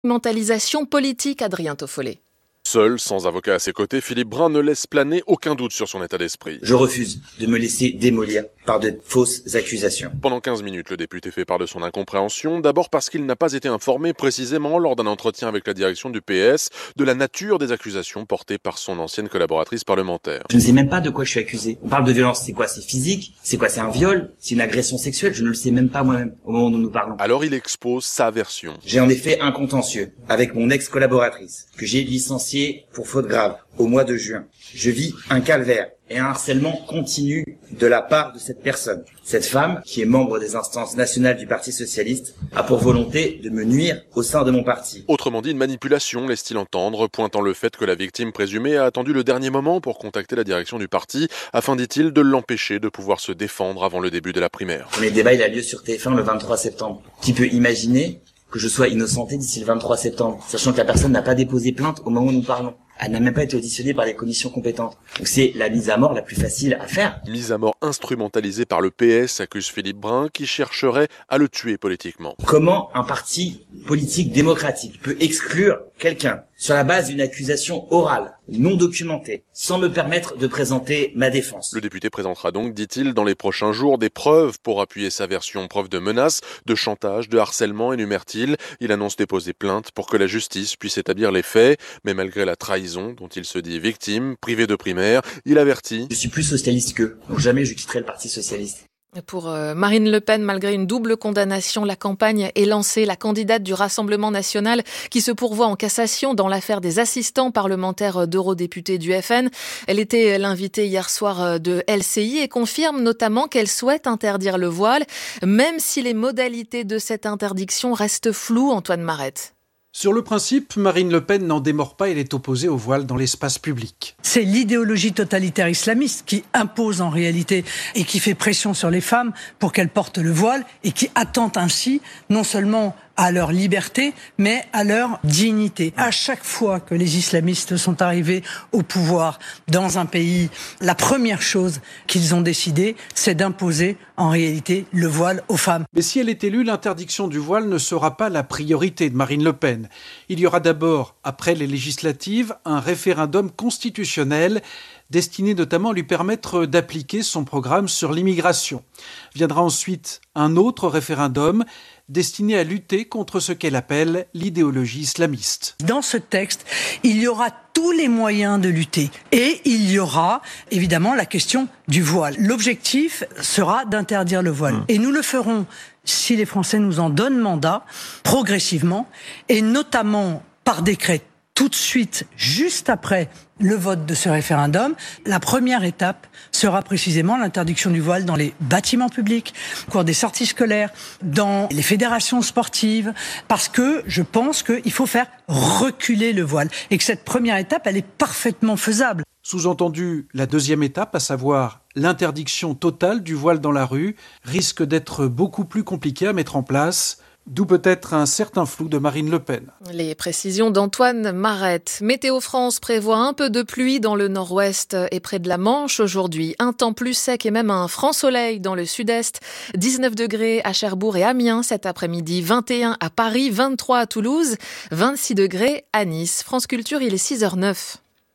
Mentalisation politique, Adrien Toffollet. Seul, sans avocat à ses côtés, Philippe Brun ne laisse planer aucun doute sur son état d'esprit. Je refuse de me laisser démolir par de fausses accusations. Pendant 15 minutes, le député fait part de son incompréhension, d'abord parce qu'il n'a pas été informé précisément lors d'un entretien avec la direction du PS de la nature des accusations portées par son ancienne collaboratrice parlementaire. Je ne sais même pas de quoi je suis accusé. On parle de violence, c'est quoi? C'est physique? C'est quoi? C'est un viol? C'est une agression sexuelle? Je ne le sais même pas moi-même au moment où nous parlons. Alors il expose sa version. J'ai en effet un contentieux avec mon ex-collaboratrice que j'ai licenciée pour faute grave au mois de juin. Je vis un calvaire et un harcèlement continu de la part de cette personne. Cette femme, qui est membre des instances nationales du Parti socialiste, a pour volonté de me nuire au sein de mon parti. Autrement dit, une manipulation, laisse-t-il entendre, pointant le fait que la victime présumée a attendu le dernier moment pour contacter la direction du parti, afin, dit-il, de l'empêcher de pouvoir se défendre avant le début de la primaire. Le débat, il a lieu sur TF1 le 23 septembre. Qui peut imaginer que je sois innocenté d'ici le 23 septembre, sachant que la personne n'a pas déposé plainte au moment où nous parlons. Elle n'a même pas été auditionnée par les commissions compétentes. Donc c'est la mise à mort la plus facile à faire. Mise à mort instrumentalisée par le PS, accuse Philippe Brun, qui chercherait à le tuer politiquement. Comment un parti politique démocratique peut exclure quelqu'un sur la base d'une accusation orale, non documentée, sans me permettre de présenter ma défense? Le député présentera donc, dit-il, dans les prochains jours, des preuves pour appuyer sa version. Preuves de menaces, de chantage, de harcèlement, énumère-t-il. Il annonce déposer plainte pour que la justice puisse établir les faits, mais malgré la trahison dont il se dit victime, privé de primaire, il avertit. Je suis plus socialiste qu'eux, donc jamais je quitterai le Parti socialiste. Pour Marine Le Pen, malgré une double condamnation, la campagne est lancée. La candidate du Rassemblement national qui se pourvoit en cassation dans l'affaire des assistants parlementaires d'eurodéputés du FN. Elle était l'invitée hier soir de LCI et confirme notamment qu'elle souhaite interdire le voile, même si les modalités de cette interdiction restent floues, Antoine Marette. Sur le principe, Marine Le Pen n'en démord pas, elle est opposée au voile dans l'espace public. C'est l'idéologie totalitaire islamiste qui impose en réalité et qui fait pression sur les femmes pour qu'elles portent le voile et qui attente ainsi non seulement à leur liberté, mais à leur dignité. À chaque fois que les islamistes sont arrivés au pouvoir dans un pays, la première chose qu'ils ont décidé, c'est d'imposer en réalité le voile aux femmes. Mais si elle est élue, l'interdiction du voile ne sera pas la priorité de Marine Le Pen. Il y aura d'abord, après les législatives, un référendum constitutionnel destiné notamment à lui permettre d'appliquer son programme sur l'immigration. Viendra ensuite un autre référendum destiné à lutter contre ce qu'elle appelle l'idéologie islamiste. Dans ce texte, il y aura tous les moyens de lutter et il y aura évidemment la question du voile. L'objectif sera d'interdire le voile et nous le ferons, si les Français nous en donnent mandat, progressivement et notamment par décret tout de suite, juste après le vote de ce référendum. La première étape sera précisément l'interdiction du voile dans les bâtiments publics, au cours des sorties scolaires, dans les fédérations sportives, parce que je pense qu'il faut faire reculer le voile et que cette première étape, elle est parfaitement faisable. Sous-entendu, la deuxième étape, à savoir l'interdiction totale du voile dans la rue, risque d'être beaucoup plus compliquée à mettre en place. D'où peut-être un certain flou de Marine Le Pen. Les précisions d'Antoine Marette. Météo France prévoit un peu de pluie dans le nord-ouest et près de la Manche aujourd'hui. Un temps plus sec et même un franc soleil dans le sud-est. 19 degrés à Cherbourg et Amiens cet après-midi. 21 à Paris, 23 à Toulouse, 26 degrés à Nice. France Culture, il est 6h09.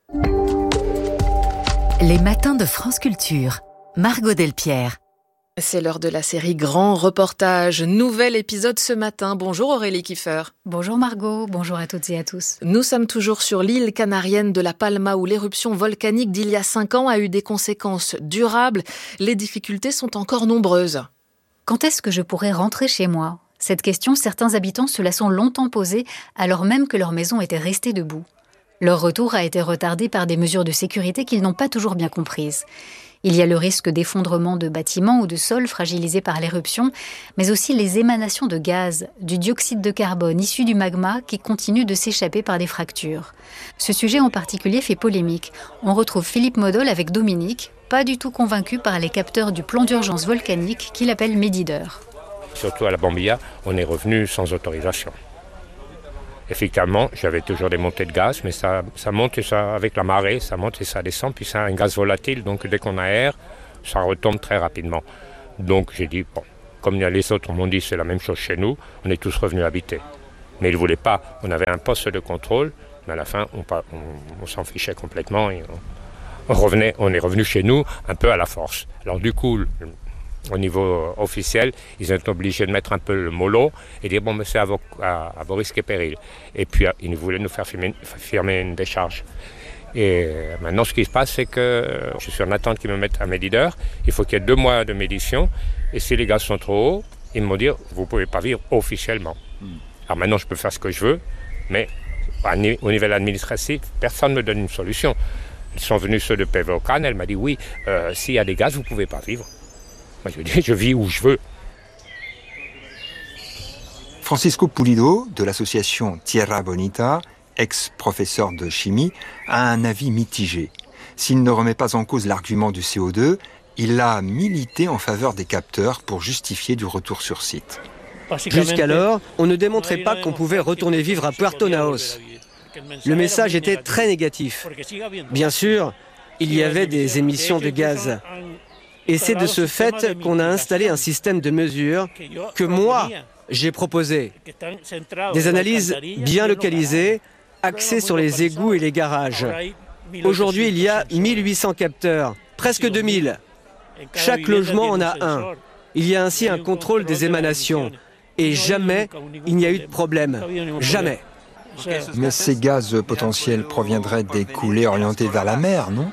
Les matins de France Culture. Margot Delpierre. C'est l'heure de la série Grand Reportage. Nouvel épisode ce matin. Bonjour Aurélie Kiefer. Bonjour Margot, bonjour à toutes et à tous. Nous sommes toujours sur l'île canarienne de La Palma où l'éruption volcanique d'il y a 5 ans a eu des conséquences durables. Les difficultés sont encore nombreuses. Quand est-ce que je pourrais rentrer chez moi ? Cette question, certains habitants se la sont longtemps posée alors même que leur maison était restée debout. Leur retour a été retardé par des mesures de sécurité qu'ils n'ont pas toujours bien comprises. Il y a le risque d'effondrement de bâtiments ou de sols fragilisés par l'éruption, mais aussi les émanations de gaz, du dioxyde de carbone issu du magma qui continue de s'échapper par des fractures. Ce sujet en particulier fait polémique. On retrouve Philippe Modol avec Dominique, pas du tout convaincu par les capteurs du plan d'urgence volcanique qu'il appelle Médideur. Surtout à la Bambilla, on est revenu sans autorisation. Effectivement, j'avais toujours des montées de gaz, mais ça monte et ça, avec la marée, ça monte et ça descend, puis c'est un gaz volatile, donc dès qu'on aère, ça retombe très rapidement. Donc j'ai dit, bon, comme les autres m'ont dit c'est la même chose chez nous, on est tous revenus habiter. Mais ils ne voulaient pas. On avait un poste de contrôle, mais à la fin, on s'en fichait complètement et on est revenu chez nous un peu à la force. Alors du coup, au niveau officiel, ils ont été obligés de mettre un peu le mollo et dire bon, mais c'est à vos risques et périls. Et puis ils voulaient nous faire firmer une décharge. Et maintenant, ce qui se passe, c'est que je suis en attente qu'ils me mettent un médideur. Il faut qu'il y ait 2 mois de médition. Et si les gaz sont trop hauts, ils m'ont dit vous ne pouvez pas vivre officiellement. Alors maintenant, je peux faire ce que je veux, mais au niveau administratif, personne ne me donne une solution. Ils sont venus ceux de PVOCAN, elle m'a dit oui, s'il y a des gaz, vous ne pouvez pas vivre. Moi, je dis, je vis où je veux. Francisco Pulido, de l'association Tierra Bonita, ex-professeur de chimie, a un avis mitigé. S'il ne remet pas en cause l'argument du CO2, il a milité en faveur des capteurs pour justifier du retour sur site. Jusqu'alors, on ne démontrait pas qu'on pouvait retourner vivre à Puerto Naos. Le message était très négatif. Bien sûr, il y avait des émissions de gaz. Et c'est de ce fait qu'on a installé un système de mesure que moi, j'ai proposé. Des analyses bien localisées, axées sur les égouts et les garages. Aujourd'hui, il y a 1800 capteurs, presque 2000. Chaque logement en a un. Il y a ainsi un contrôle des émanations. Et jamais il n'y a eu de problème. Jamais. Mais ces gaz potentiels proviendraient des coulées orientées vers la mer, non?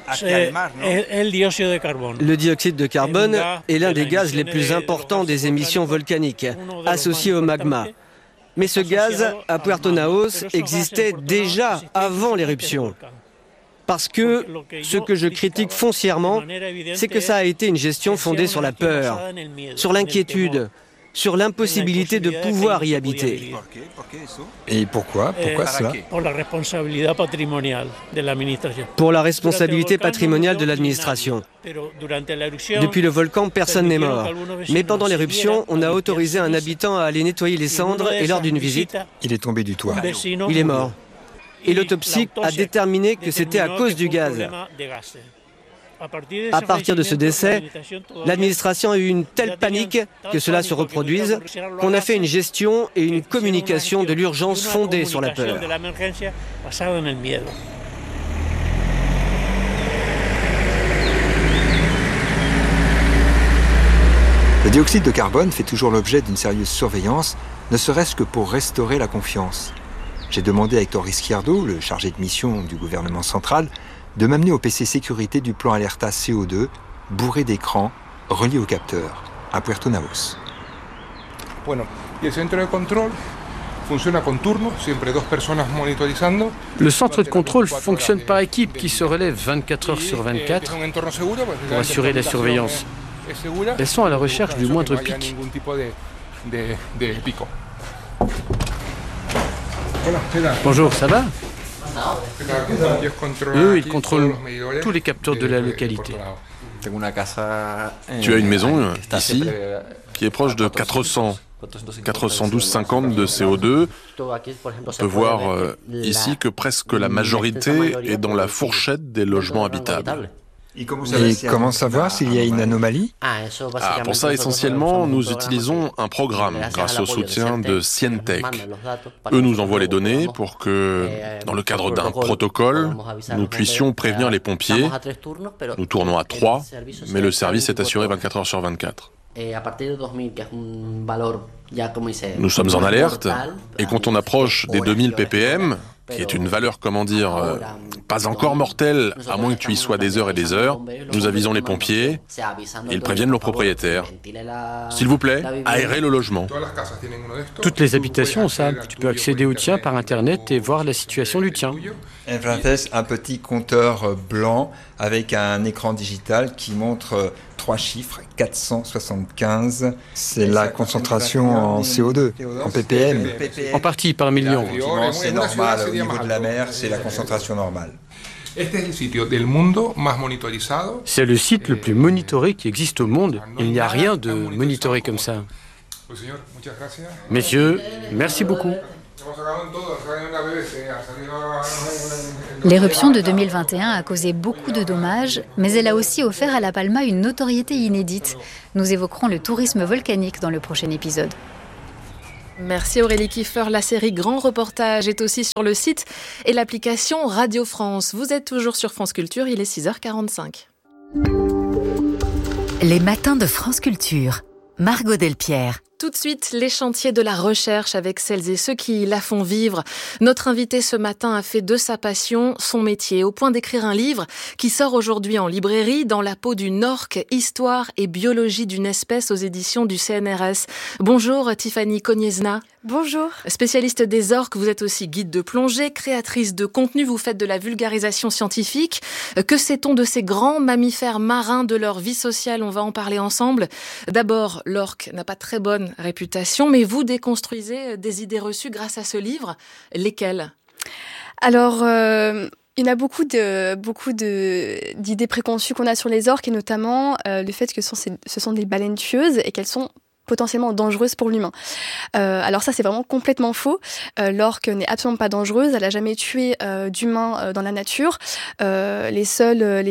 Le dioxyde de carbone est l'un des gaz les plus importants des émissions volcaniques, associé au magma. Mais ce gaz, à Puerto Naos, existait déjà avant l'éruption. Parce que ce que je critique foncièrement, c'est que ça a été une gestion fondée sur la peur, sur l'inquiétude, sur l'impossibilité de pouvoir y habiter. Et pourquoi cela? Pour la responsabilité patrimoniale de l'administration. Depuis le volcan, personne n'est mort. Mais pendant l'éruption, on a autorisé un habitant à aller nettoyer les cendres et lors d'une visite, il est tombé du toit. Il est mort. Et l'autopsie a déterminé que c'était à cause du gaz. À partir de ce décès, l'administration a eu une telle panique que cela se reproduise qu'on a fait une gestion et une communication de l'urgence fondée sur la peur. Le dioxyde de carbone fait toujours l'objet d'une sérieuse surveillance, ne serait-ce que pour restaurer la confiance. J'ai demandé à Héctor Izquierdo, le chargé de mission du gouvernement central, de m'amener au PC sécurité du plan Alerta CO2, bourré d'écrans, relié au capteur, à Puerto Naos. Le centre de contrôle fonctionne par équipe qui se relève 24 heures sur 24 pour assurer la surveillance. Elles sont à la recherche du moindre pic. Bonjour, ça va? Eux, ils contrôlent tous les capteurs de la localité. Tu as une maison ici qui est proche de 412,50 de CO2. On peut voir ici que presque la majorité est dans la fourchette des logements habitables. Et comment savoir s'il y a une anomalie? Pour ça, essentiellement, nous utilisons un programme grâce au soutien de Cientec. Eux nous envoient les données pour que, dans le cadre d'un protocole, nous puissions prévenir les pompiers. Nous tournons à 3, mais le service est assuré 24 heures sur 24. Nous sommes en alerte, et quand on approche des 2000 ppm, qui est une valeur, pas encore mortelle, à moins que tu y sois des heures et des heures, nous avisons les pompiers et ils préviennent leurs propriétaires. S'il vous plaît, aérez le logement. Toutes les habitations ont ça. Tu peux accéder au tien par Internet et voir la situation du tien. Un petit compteur blanc avec un écran digital qui montre 3 chiffres, 475. C'est la concentration en CO2, en ppm. En partie par million. C'est normal, au niveau de la mer, c'est la concentration normale. C'est le site le plus monitoré qui existe au monde. Il n'y a rien de monitoré comme ça. Messieurs, merci beaucoup. L'éruption de 2021 a causé beaucoup de dommages, mais elle a aussi offert à La Palma une notoriété inédite. Nous évoquerons le tourisme volcanique dans le prochain épisode. Merci Aurélie Kiefer. La série Grand Reportage est aussi sur le site et l'application Radio France. Vous êtes toujours sur France Culture, il est 6h45. Les matins de France Culture. Margot Delpierre. Tout de suite, les chantiers de la recherche avec celles et ceux qui la font vivre. Notre invité ce matin a fait de sa passion son métier, au point d'écrire un livre qui sort aujourd'hui en librairie, Dans la peau d'une orque, histoire et biologie d'une espèce, aux éditions du CNRS. Bonjour Tiffany Konieczna. Bonjour. Spécialiste des orques, vous êtes aussi guide de plongée, créatrice de contenu, vous faites de la vulgarisation scientifique. Que sait-on de ces grands mammifères marins, de leur vie sociale? On va en parler ensemble. D'abord, l'orque n'a pas très bonne réputation, mais vous déconstruisez des idées reçues grâce à ce livre. Lesquelles? Alors, il y en a beaucoup d'idées préconçues qu'on a sur les orques, et notamment le fait que ce sont des baleines tueuses et qu'elles sont potentiellement dangereuse pour l'humain. Alors ça, c'est vraiment complètement faux. L'orque n'est absolument pas dangereuse. Elle n'a jamais tué d'humains dans la nature. Les seules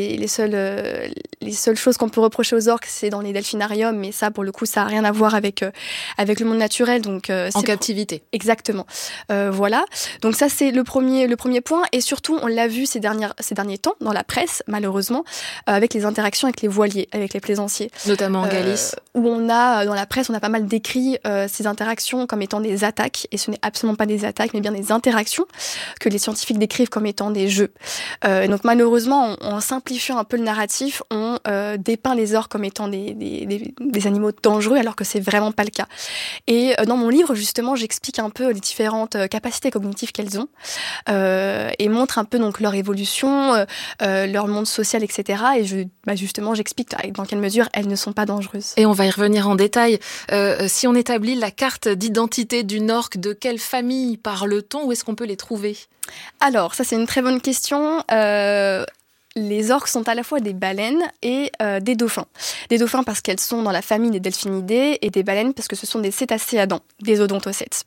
choses qu'on peut reprocher aux orques, c'est dans les delphinariums, mais ça, pour le coup, ça n'a rien à voir avec le monde naturel. Donc en captivité. Exactement. Voilà. Donc ça, c'est le premier point. Et surtout, on l'a vu ces derniers temps dans la presse, malheureusement, avec les interactions avec les voiliers, avec les plaisanciers. Notamment en Galice. Où on a, dans la presse, on a pas mal décrit ces interactions comme étant des attaques, et ce n'est absolument pas des attaques, mais bien des interactions que les scientifiques décrivent comme étant des jeux. Donc malheureusement, en simplifiant un peu le narratif, on dépeint les orques comme étant des animaux dangereux, alors que c'est vraiment pas le cas. Et dans mon livre, justement, j'explique un peu les différentes capacités cognitives qu'elles ont, et montre un peu donc leur évolution, leur monde social, etc. Et justement, j'explique dans quelle mesure elles ne sont pas dangereuses. Et on va y revenir en détail. Si on établit la carte d'identité d'une orque, de quelle famille parle-t-on? Où est-ce qu'on peut les trouver? Alors, ça c'est une très bonne question. Les orques sont à la fois des baleines et des dauphins. Des dauphins parce qu'elles sont dans la famille des delphinidés, et des baleines parce que ce sont des cétacés à dents, des odontocètes.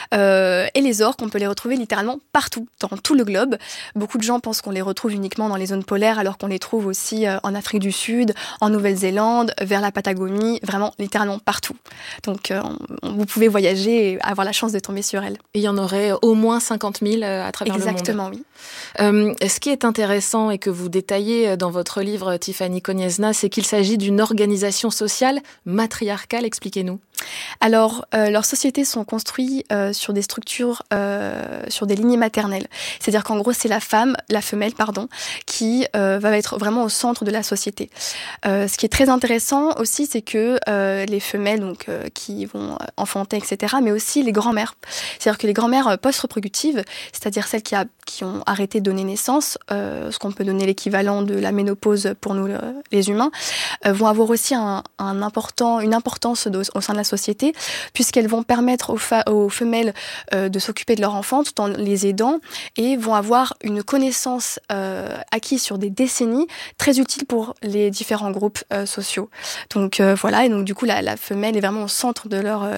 Et les orques, on peut les retrouver littéralement partout, dans tout le globe. Beaucoup de gens pensent qu'on les retrouve uniquement dans les zones polaires, alors qu'on les trouve aussi en Afrique du Sud, en Nouvelle-Zélande, vers la Patagonie, vraiment littéralement partout. Donc vous pouvez voyager et avoir la chance de tomber sur elles. Et il y en aurait au moins 50 000 à travers Exactement, le monde. Exactement, oui. Ce qui est intéressant et que vous détaillé dans votre livre, Tiffany Konieczna, c'est qu'il s'agit d'une organisation sociale matriarcale. Expliquez-nous. Alors, leurs sociétés sont construites sur des structures, sur des lignées maternelles. C'est-à-dire qu'en gros, c'est la femelle, qui va être vraiment au centre de la société. Ce qui est très intéressant aussi, c'est que les femelles, donc qui vont enfanter, etc., mais aussi les grand-mères. C'est-à-dire que les grand-mères post-reproductives, c'est-à-dire celles qui ont arrêté de donner naissance, ce qu'on peut donner l'équivalent de la ménopause pour nous, les humains, vont avoir aussi une importance au sein de la société, puisqu'elles vont permettre aux femelles de s'occuper de leurs enfants tout en les aidant, et vont avoir une connaissance acquise sur des décennies très utile pour les différents groupes sociaux. Donc voilà, et donc du coup la femelle est vraiment au centre de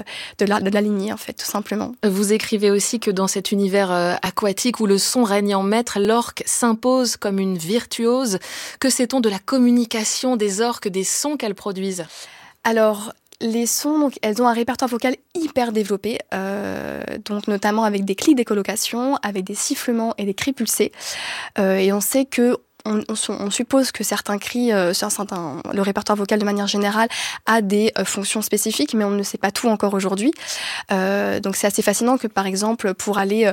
la lignée, en fait, tout simplement. Vous écrivez aussi que dans cet univers aquatique où le son règne en maître, l'orque s'impose comme une virtuose. Que sait-on de la communication des orques, des sons qu'elles produisent? Alors, les sons, donc, elles ont un répertoire vocal hyper développé, donc notamment avec des clics d'écholocation, avec des sifflements et des cris pulsés. Et on sait que on suppose que certains cris, le répertoire vocal de manière générale a des fonctions spécifiques, mais on ne sait pas tout encore aujourd'hui. Donc c'est assez fascinant que par exemple pour aller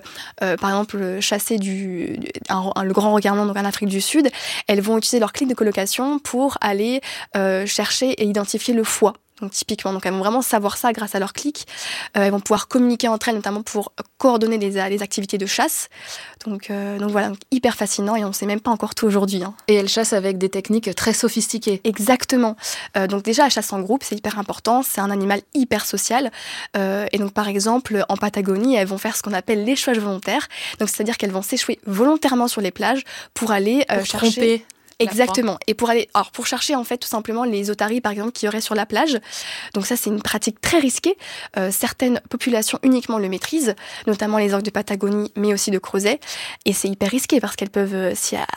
chasser le grand regardement, donc en Afrique du Sud, elles vont utiliser leur clic de colocation pour aller chercher et identifier le foie. Donc typiquement, elles vont vraiment savoir ça grâce à leur clic. Elles vont pouvoir communiquer entre elles, notamment pour coordonner les activités de chasse. Donc voilà, hyper fascinant, et on ne sait même pas encore tout aujourd'hui. Et elles chassent avec des techniques très sophistiquées. Exactement. Donc déjà, la chasse en groupe, c'est hyper important. C'est un animal hyper social. Et donc par exemple, en Patagonie, elles vont faire ce qu'on appelle l'échouage volontaire. Donc c'est-à-dire qu'elles vont s'échouer volontairement sur les plages pour aller chercher... tromper. Exactement. Et pour chercher en fait tout simplement les otaries par exemple qui y aurait sur la plage. Donc ça c'est une pratique très risquée. Certaines populations uniquement le maîtrisent, notamment les orques de Patagonie, mais aussi de Crozet. Et c'est hyper risqué parce qu'elles peuvent, si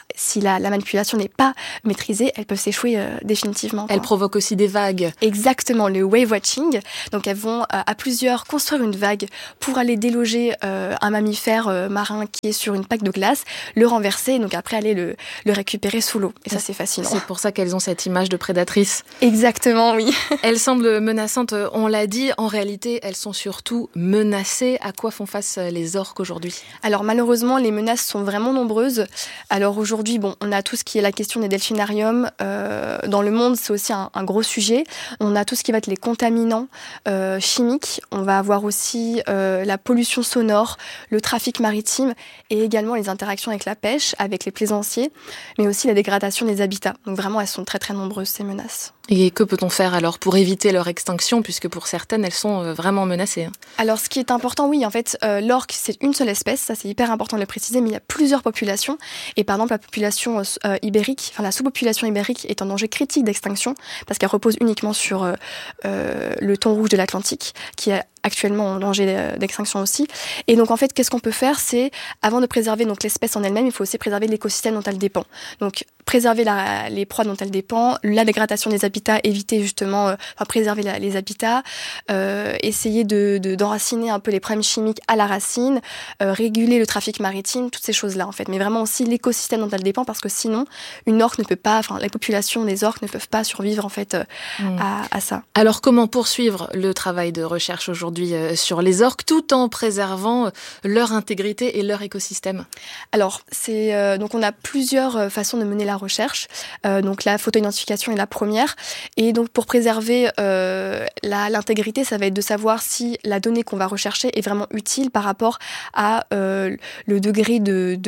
si la manipulation n'est pas maîtrisée, elles peuvent s'échouer définitivement. Elles provoquent aussi des vagues. Exactement, le wave watching. Donc elles vont à plusieurs construire une vague pour aller déloger un mammifère marin qui est sur une plaque de glace, le renverser, et donc après aller le récupérer sous l'eau. Et ça, c'est fascinant. C'est pour ça qu'elles ont cette image de prédatrice. Exactement, oui. Elles semblent menaçantes, on l'a dit. En réalité, elles sont surtout menacées. À quoi font face les orques aujourd'hui ? Alors malheureusement, les menaces sont vraiment nombreuses. Alors aujourd'hui, on a tout ce qui est la question des delphinariums. Dans le monde, c'est aussi un gros sujet. On a tout ce qui va être les contaminants chimiques. On va avoir aussi la pollution sonore, le trafic maritime et également les interactions avec la pêche, avec les plaisanciers, mais aussi la dégradation des habitats. Donc vraiment, elles sont très très nombreuses, ces menaces. Et que peut-on faire alors pour éviter leur extinction, puisque pour certaines, elles sont vraiment menacées ? Alors ce qui est important, oui, en fait, l'orque, c'est une seule espèce, ça c'est hyper important de le préciser, mais il y a plusieurs populations. Et par exemple, la population ibérique, la sous-population ibérique est en danger critique d'extinction, parce qu'elle repose uniquement sur le thon rouge de l'Atlantique, qui est actuellement en danger d'extinction aussi. Et donc en fait, qu'est-ce qu'on peut faire ? C'est, avant de préserver donc l'espèce en elle-même, il faut aussi préserver l'écosystème dont elle dépend. Donc préserver les proies dont elle dépend, la dégradation des habitats, éviter justement, préserver les habitats, essayer d'enraciner un peu les problèmes chimiques à la racine, réguler le trafic maritime, toutes ces choses-là en fait. Mais vraiment aussi l'écosystème dont elle dépend, parce que sinon, une orque ne peut pas, les populations des orques ne peuvent pas survivre en fait à ça. Alors comment poursuivre le travail de recherche aujourd'hui sur les orques, tout en préservant leur intégrité et leur écosystème ? Alors, donc on a plusieurs façons de mener la recherche. Donc la photo-identification est la première. Et donc pour préserver l'intégrité, ça va être de savoir si la donnée qu'on va rechercher est vraiment utile par rapport à le degré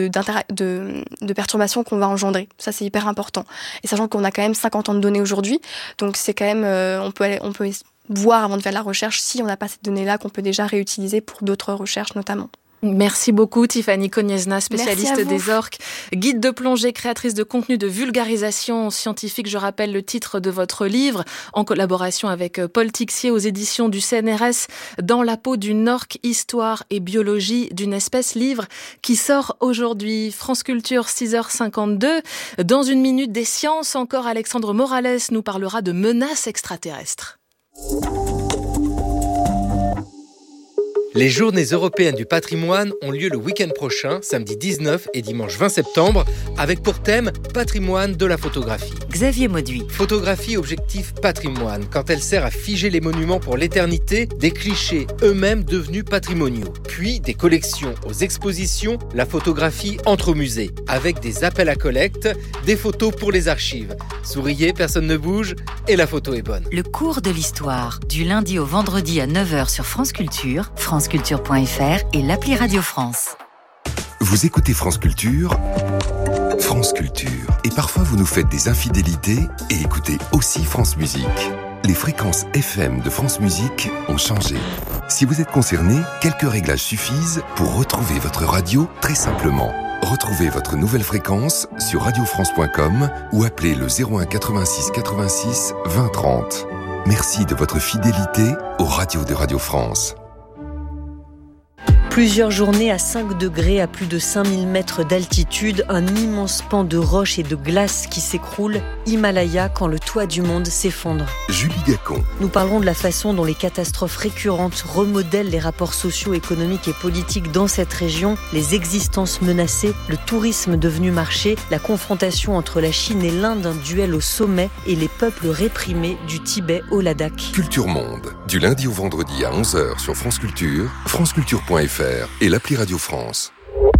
de perturbation qu'on va engendrer. Ça, c'est hyper important. Et sachant qu'on a quand même 50 ans de données aujourd'hui, donc c'est quand même, on peut voir avant de faire la recherche si on n'a pas cette donnée-là qu'on peut déjà réutiliser pour d'autres recherches notamment. Merci beaucoup Tiffany Konieczna, spécialiste des orques, guide de plongée, créatrice de contenu de vulgarisation scientifique. Je rappelle le titre de votre livre, en collaboration avec Paul Tixier aux éditions du CNRS, Dans la peau d'une orque, histoire et biologie d'une espèce, livre qui sort aujourd'hui. France Culture, 6h52. Dans une minute des sciences, encore Alexandre Morales nous parlera de menaces extraterrestres. Les Journées européennes du patrimoine ont lieu le week-end prochain, samedi 19 et dimanche 20 septembre, avec pour thème Patrimoine de la photographie. Xavier Mauduit. Photographie objectif patrimoine, quand elle sert à figer les monuments pour l'éternité, des clichés eux-mêmes devenus patrimoniaux. Puis des collections aux expositions, la photographie entre au musée, avec des appels à collecte, des photos pour les archives. Souriez, personne ne bouge, et la photo est bonne. Le cours de l'histoire, du lundi au vendredi à 9h sur France Culture, franceculture.fr et l'appli Radio France. Vous écoutez France Culture, France Culture. Et parfois vous nous faites des infidélités et écoutez aussi France Musique. Les fréquences FM de France Musique ont changé. Si vous êtes concerné, quelques réglages suffisent pour retrouver votre radio très simplement. Retrouvez votre nouvelle fréquence sur radiofrance.com ou appelez le 01 86 86 20 30. Merci de votre fidélité aux radios de Radio France. Plusieurs journées à 5 degrés, à plus de 5000 mètres d'altitude, un immense pan de roches et de glace qui s'écroule, Himalaya, quand le toit du monde s'effondre. Julie Gacon. Nous parlerons de la façon dont les catastrophes récurrentes remodèlent les rapports sociaux, économiques et politiques dans cette région, les existences menacées, le tourisme devenu marché, la confrontation entre la Chine et l'Inde, un duel au sommet, et les peuples réprimés du Tibet au Ladakh. Culture Monde, du lundi au vendredi à 11h sur France Culture, franceculture.fr et l'appli Radio France.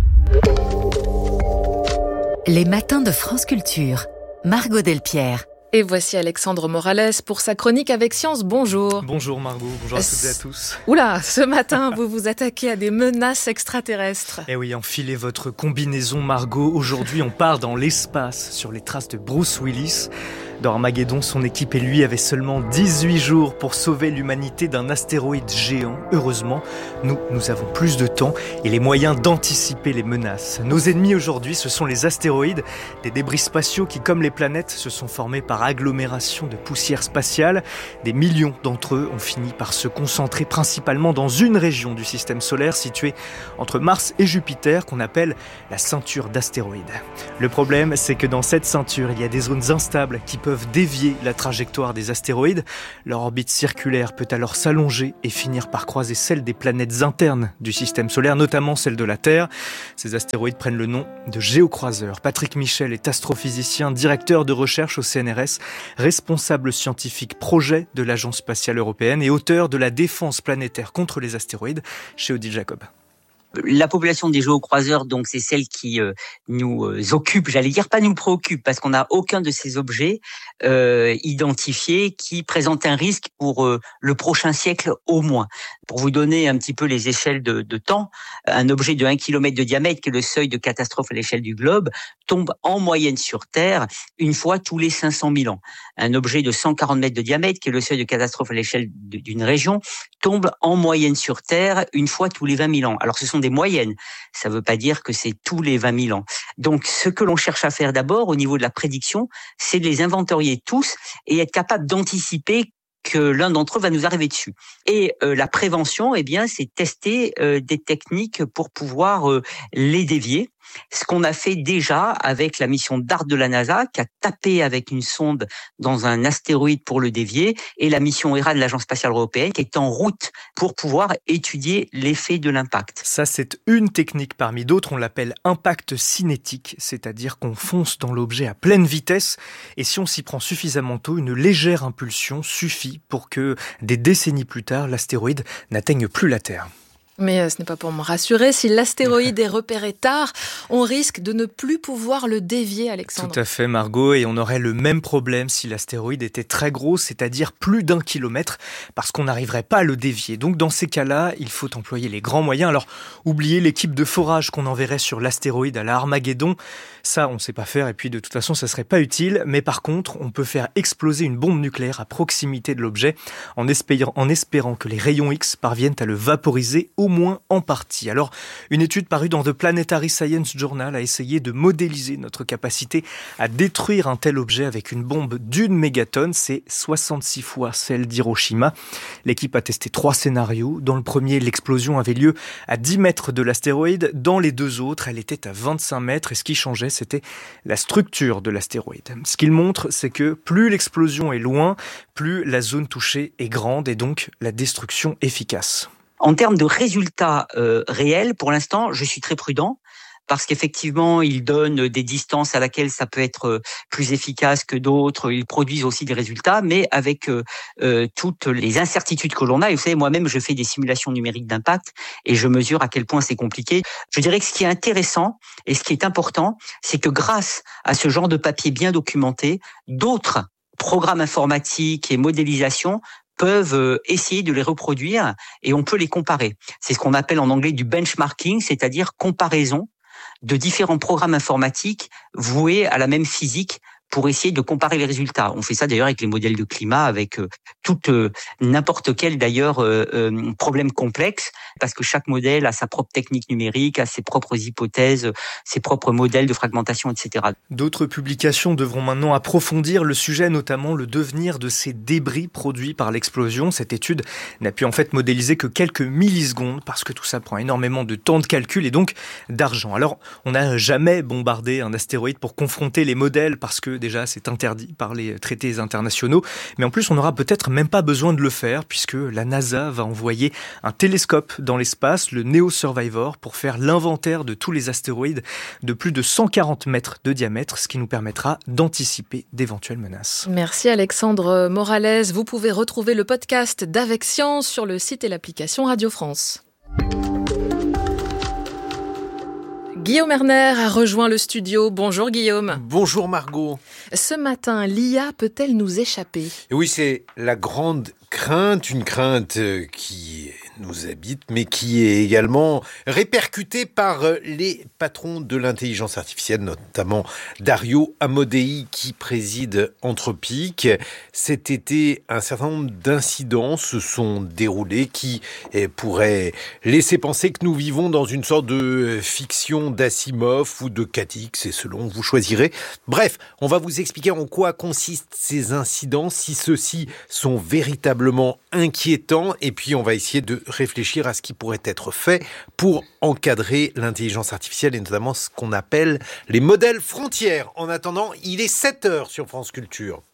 Les matins de France Culture. Margot Delpierre. Et voici Alexandre Morales pour sa chronique avec Science. Bonjour. Bonjour Margot, bonjour à toutes et à tous. Oula, ce matin, vous vous attaquez à des menaces extraterrestres. Eh oui, enfilez votre combinaison Margot. Aujourd'hui, on part dans l'espace sur les traces de Bruce Willis. Dans Armageddon, son équipe et lui avaient seulement 18 jours pour sauver l'humanité d'un astéroïde géant. Heureusement, nous avons plus de temps et les moyens d'anticiper les menaces. Nos ennemis aujourd'hui, ce sont les astéroïdes, des débris spatiaux qui, comme les planètes, se sont formés par agglomération de poussière spatiale. Des millions d'entre eux ont fini par se concentrer principalement dans une région du système solaire située entre Mars et Jupiter qu'on appelle la ceinture d'astéroïdes. Le problème, c'est que dans cette ceinture, il y a des zones instables qui peuvent dévier la trajectoire des astéroïdes. Leur orbite circulaire peut alors s'allonger et finir par croiser celle des planètes internes du système solaire, notamment celle de la Terre. Ces astéroïdes prennent le nom de géocroiseurs. Patrick Michel est astrophysicien, directeur de recherche au CNRS, responsable scientifique projet de l'Agence spatiale européenne et auteur de la défense planétaire contre les astéroïdes chez Odile Jacob. La population des géocroiseurs, donc, c'est celle qui nous occupe, j'allais dire pas nous préoccupe, parce qu'on n'a aucun de ces objets identifiés qui présentent un risque pour le prochain siècle au moins. Pour vous donner un petit peu les échelles de temps, un objet de 1 km de diamètre, qui est le seuil de catastrophe à l'échelle du globe, tombe en moyenne sur Terre une fois tous les 500 000 ans. Un objet de 140 mètres de diamètre, qui est le seuil de catastrophe à l'échelle d'une région, tombe en moyenne sur Terre une fois tous les 20 000 ans. Alors ce sont des moyennes, ça ne veut pas dire que c'est tous les 20 000 ans. Donc ce que l'on cherche à faire d'abord au niveau de la prédiction, c'est de les inventorier tous et être capable d'anticiper que l'un d'entre eux va nous arriver dessus. Et la prévention, eh bien, c'est tester des techniques pour pouvoir les dévier. Ce qu'on a fait déjà avec la mission DART de la NASA, qui a tapé avec une sonde dans un astéroïde pour le dévier, et la mission HERA de l'Agence spatiale européenne, qui est en route pour pouvoir étudier l'effet de l'impact. Ça, c'est une technique parmi d'autres. On l'appelle impact cinétique, c'est-à-dire qu'on fonce dans l'objet à pleine vitesse. Et si on s'y prend suffisamment tôt, une légère impulsion suffit pour que, des décennies plus tard, l'astéroïde n'atteigne plus la Terre. Mais ce n'est pas pour me rassurer. Si l'astéroïde est repéré tard, on risque de ne plus pouvoir le dévier, Alexandre. Tout à fait, Margot. Et on aurait le même problème si l'astéroïde était très gros, c'est-à-dire plus d'1 kilomètre, parce qu'on n'arriverait pas à le dévier. Donc dans ces cas-là, il faut employer les grands moyens. Alors, oubliez l'équipe de forage qu'on enverrait sur l'astéroïde à la Armageddon. Ça, on ne sait pas faire. Et puis, de toute façon, ça serait pas utile. Mais par contre, on peut faire exploser une bombe nucléaire à proximité de l'objet en espérant que les rayons X parviennent à le vaporiser au moins en partie. Alors, une étude parue dans The Planetary Science Journal a essayé de modéliser notre capacité à détruire un tel objet avec une bombe d'1 mégatonne. C'est 66 fois celle d'Hiroshima. L'équipe a testé 3 scénarios. Dans le premier, l'explosion avait lieu à 10 mètres de l'astéroïde. Dans les 2 autres, elle était à 25 mètres. Et ce qui changeait, c'était la structure de l'astéroïde. Ce qu'il montre, c'est que plus l'explosion est loin, plus la zone touchée est grande et donc la destruction efficace. En termes de résultats réels, pour l'instant, je suis très prudent parce qu'effectivement, ils donnent des distances à laquelle ça peut être plus efficace que d'autres. Ils produisent aussi des résultats, mais avec toutes les incertitudes que l'on a. Et vous savez, moi-même, je fais des simulations numériques d'impact et je mesure à quel point c'est compliqué. Je dirais que ce qui est intéressant et ce qui est important, c'est que grâce à ce genre de papier bien documenté, d'autres programmes informatiques et modélisation peuvent essayer de les reproduire et on peut les comparer. C'est ce qu'on appelle en anglais du benchmarking, c'est-à-dire comparaison de différents programmes informatiques voués à la même physique pour essayer de comparer les résultats. On fait ça d'ailleurs avec les modèles de climat, avec n'importe quel d'ailleurs problème complexe, parce que chaque modèle a sa propre technique numérique, a ses propres hypothèses, ses propres modèles de fragmentation, etc. D'autres publications devront maintenant approfondir le sujet, notamment le devenir de ces débris produits par l'explosion. Cette étude n'a pu en fait modéliser que quelques millisecondes, parce que tout ça prend énormément de temps de calcul et donc d'argent. Alors, on n'a jamais bombardé un astéroïde pour confronter les modèles, parce que déjà c'est interdit par les traités internationaux, mais en plus on n'aura peut-être même pas besoin de le faire puisque la NASA va envoyer un télescope dans l'espace, le Neo Survivor, pour faire l'inventaire de tous les astéroïdes de plus de 140 mètres de diamètre, ce qui nous permettra d'anticiper d'éventuelles menaces. Merci Alexandre Morales. Vous pouvez retrouver le podcast d'Avec Science sur le site et l'application Radio France. Guillaume Erner a rejoint le studio. Bonjour Guillaume. Bonjour Margot. Ce matin, l'IA peut-elle nous échapper ? Et oui, c'est la grande crainte, une crainte qui nous habite, mais qui est également répercuté par les patrons de l'intelligence artificielle, notamment Dario Amodei qui préside Anthropic. Cet été, un certain nombre d'incidents se sont déroulés qui pourraient laisser penser que nous vivons dans une sorte de fiction d'Asimov ou de Katix, c'est selon, vous choisirez. Bref, on va vous expliquer en quoi consistent ces incidents, si ceux-ci sont véritablement inquiétants, et puis on va essayer de réfléchir à ce qui pourrait être fait pour encadrer l'intelligence artificielle et notamment ce qu'on appelle les modèles frontières. En attendant, il est 7h sur France Culture.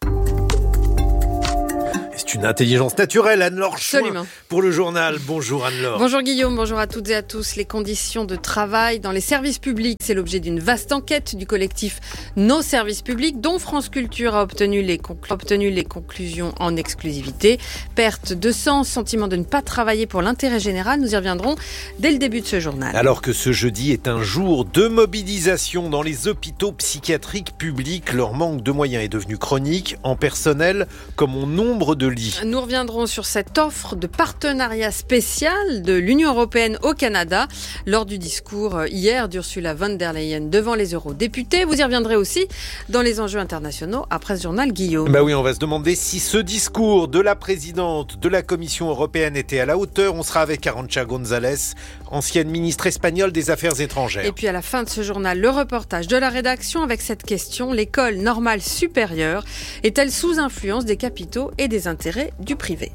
C'est une intelligence naturelle, Anne-Laure Chouin, pour le journal. Bonjour Anne-Laure. Bonjour Guillaume, bonjour à toutes et à tous. Les conditions de travail dans les services publics, c'est l'objet d'une vaste enquête du collectif Nos Services Publics, dont France Culture a obtenu les conclusions en exclusivité. Perte de sens, sentiment de ne pas travailler pour l'intérêt général, nous y reviendrons dès le début de ce journal. Alors que ce jeudi est un jour de mobilisation dans les hôpitaux psychiatriques publics, leur manque de moyens est devenu chronique, en personnel comme en nombre de lits. Nous reviendrons sur cette offre de partenariat spécial de l'Union européenne au Canada lors du discours hier d'Ursula von der Leyen devant les eurodéputés. Vous y reviendrez aussi dans les enjeux internationaux après ce journal, Guillaume. Oui, on va se demander si ce discours de la présidente de la Commission européenne était à la hauteur. On sera avec Arantxa González, ancienne ministre espagnole des Affaires étrangères. Et puis à la fin de ce journal, le reportage de la rédaction avec cette question: l'école normale supérieure est-elle sous influence des capitaux et des intérêts du privé?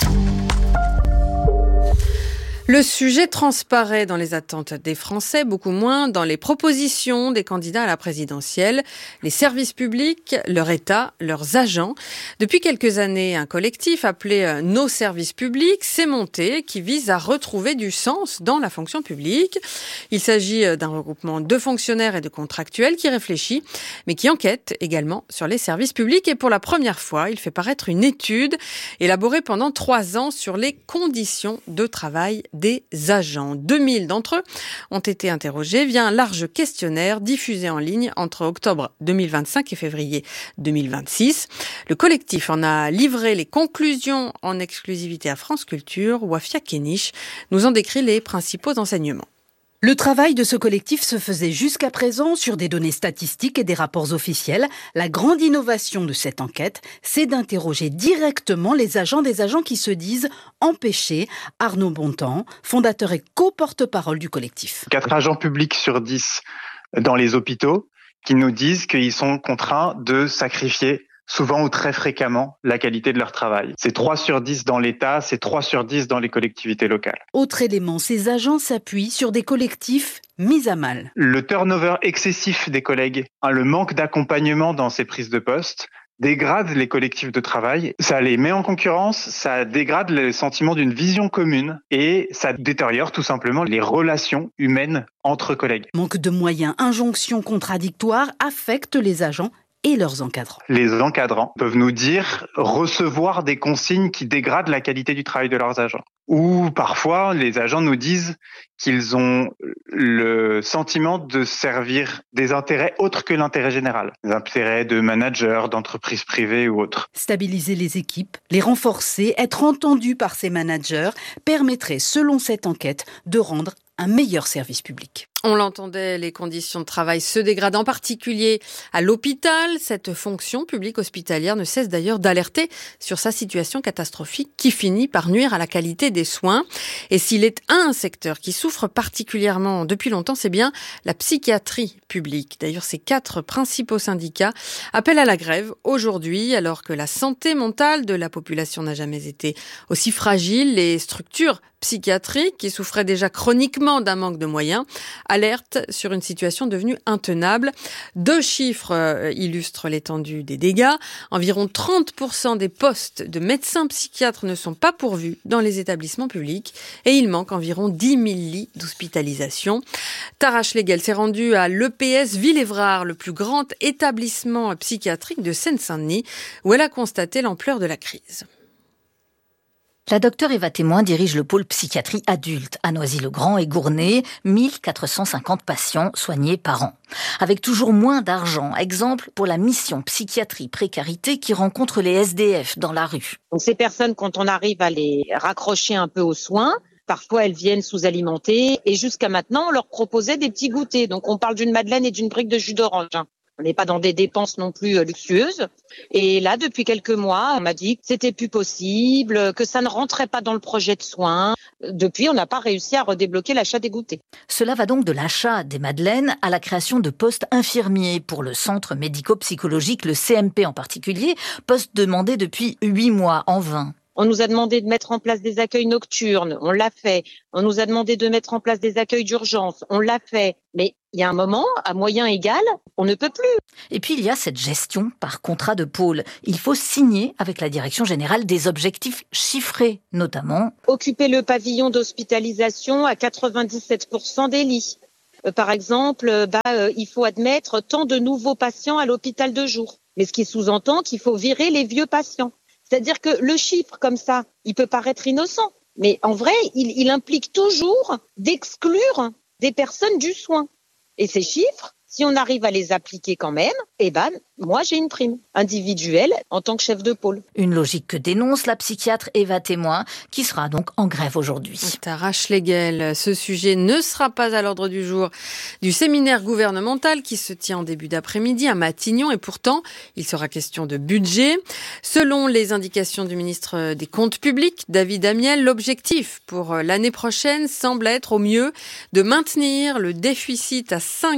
Le sujet transparaît dans les attentes des Français, beaucoup moins dans les propositions des candidats à la présidentielle. Les services publics, leur État, leurs agents. Depuis quelques années, un collectif appelé Nos Services Publics s'est monté, qui vise à retrouver du sens dans la fonction publique. Il s'agit d'un regroupement de fonctionnaires et de contractuels qui réfléchit, mais qui enquête également sur les services publics. Et pour la première fois, il fait paraître une étude élaborée pendant 3 ans sur les conditions de travail des agents. 2000 d'entre eux ont été interrogés via un large questionnaire diffusé en ligne entre octobre 2025 et février 2026. Le collectif en a livré les conclusions en exclusivité à France Culture. Wafia Kenich nous en décrit les principaux enseignements. Le travail de ce collectif se faisait jusqu'à présent sur des données statistiques et des rapports officiels. La grande innovation de cette enquête, c'est d'interroger directement les agents des agents qui se disent empêchés. Arnaud Bontemps, fondateur et co-porte-parole du collectif. 4 agents publics sur 10 dans les hôpitaux qui nous disent qu'ils sont contraints de sacrifier souvent ou très fréquemment la qualité de leur travail. C'est 3 sur 10 dans l'État, c'est 3 sur 10 dans les collectivités locales. Autre élément, ces agents s'appuient sur des collectifs mis à mal. Le turnover excessif des collègues, le manque d'accompagnement dans ces prises de poste, dégrade les collectifs de travail, ça les met en concurrence, ça dégrade le sentiment d'une vision commune et ça détériore tout simplement les relations humaines entre collègues. Manque de moyens, injonctions contradictoires affectent les agents et leurs encadrants. Les encadrants peuvent nous dire recevoir des consignes qui dégradent la qualité du travail de leurs agents. Ou parfois, les agents nous disent qu'ils ont le sentiment de servir des intérêts autres que l'intérêt général. Des intérêts de managers, d'entreprises privées ou autres. Stabiliser les équipes, les renforcer, être entendus par ces managers permettrait, selon cette enquête, de rendre un meilleur service public. On l'entendait, les conditions de travail se dégradent, en particulier à l'hôpital. Cette fonction publique hospitalière ne cesse d'ailleurs d'alerter sur sa situation catastrophique qui finit par nuire à la qualité des soins. Et s'il est un secteur qui souffre particulièrement depuis longtemps, c'est bien la psychiatrie publique. D'ailleurs, ces 4 principaux syndicats appellent à la grève aujourd'hui, alors que la santé mentale de la population n'a jamais été aussi fragile. Les structures psychiatriques, qui souffraient déjà chroniquement d'un manque de moyens, alertent sur une situation devenue intenable. 2 chiffres illustrent l'étendue des dégâts. Environ 30% des postes de médecins psychiatres ne sont pas pourvus dans les établissements publics et il manque environ 10 000 lits d'hospitalisation. Tara Schlegel s'est rendue à l'EPS Villévrard, le plus grand établissement psychiatrique de Seine-Saint-Denis, où elle a constaté l'ampleur de la crise. La docteure Eva Témoin dirige le pôle psychiatrie adulte à Noisy-le-Grand et Gournay, 1450 patients soignés par an. Avec toujours moins d'argent, exemple pour la mission psychiatrie précarité qui rencontre les SDF dans la rue. Donc ces personnes, quand on arrive à les raccrocher un peu aux soins, parfois elles viennent sous-alimentées. Et jusqu'à maintenant, on leur proposait des petits goûters. Donc on parle d'une madeleine et d'une brique de jus d'orange. On n'est pas dans des dépenses non plus luxueuses. Et là, depuis quelques mois, on m'a dit que c'était plus possible, que ça ne rentrait pas dans le projet de soins. Depuis, on n'a pas réussi à redébloquer l'achat des goûters. Cela va donc de l'achat des madeleines à la création de postes infirmiers pour le centre médico-psychologique, le CMP en particulier, poste demandé depuis 8 mois en vain. On nous a demandé de mettre en place des accueils nocturnes, on l'a fait. On nous a demandé de mettre en place des accueils d'urgence, on l'a fait. Mais il y a un moment, à moyen égal, on ne peut plus. Et puis il y a cette gestion par contrat de pôle. Il faut signer avec la direction générale des objectifs chiffrés, notamment occuper le pavillon d'hospitalisation à 97% des lits. Par exemple, il faut admettre tant de nouveaux patients à l'hôpital de jour. Mais ce qui sous-entend qu'il faut virer les vieux patients. C'est-à-dire que le chiffre comme ça, il peut paraître innocent, mais en vrai, il implique toujours d'exclure des personnes du soin. Et ces chiffres, si on arrive à les appliquer quand même, moi j'ai une prime individuelle en tant que chef de pôle. Une logique que dénonce la psychiatre Eva Témoin, qui sera donc en grève aujourd'hui. Tara Schlegel, ce sujet ne sera pas à l'ordre du jour du séminaire gouvernemental qui se tient en début d'après-midi à Matignon, et pourtant il sera question de budget. Selon les indications du ministre des Comptes publics, David Amiel, l'objectif pour l'année prochaine semble être au mieux de maintenir le déficit à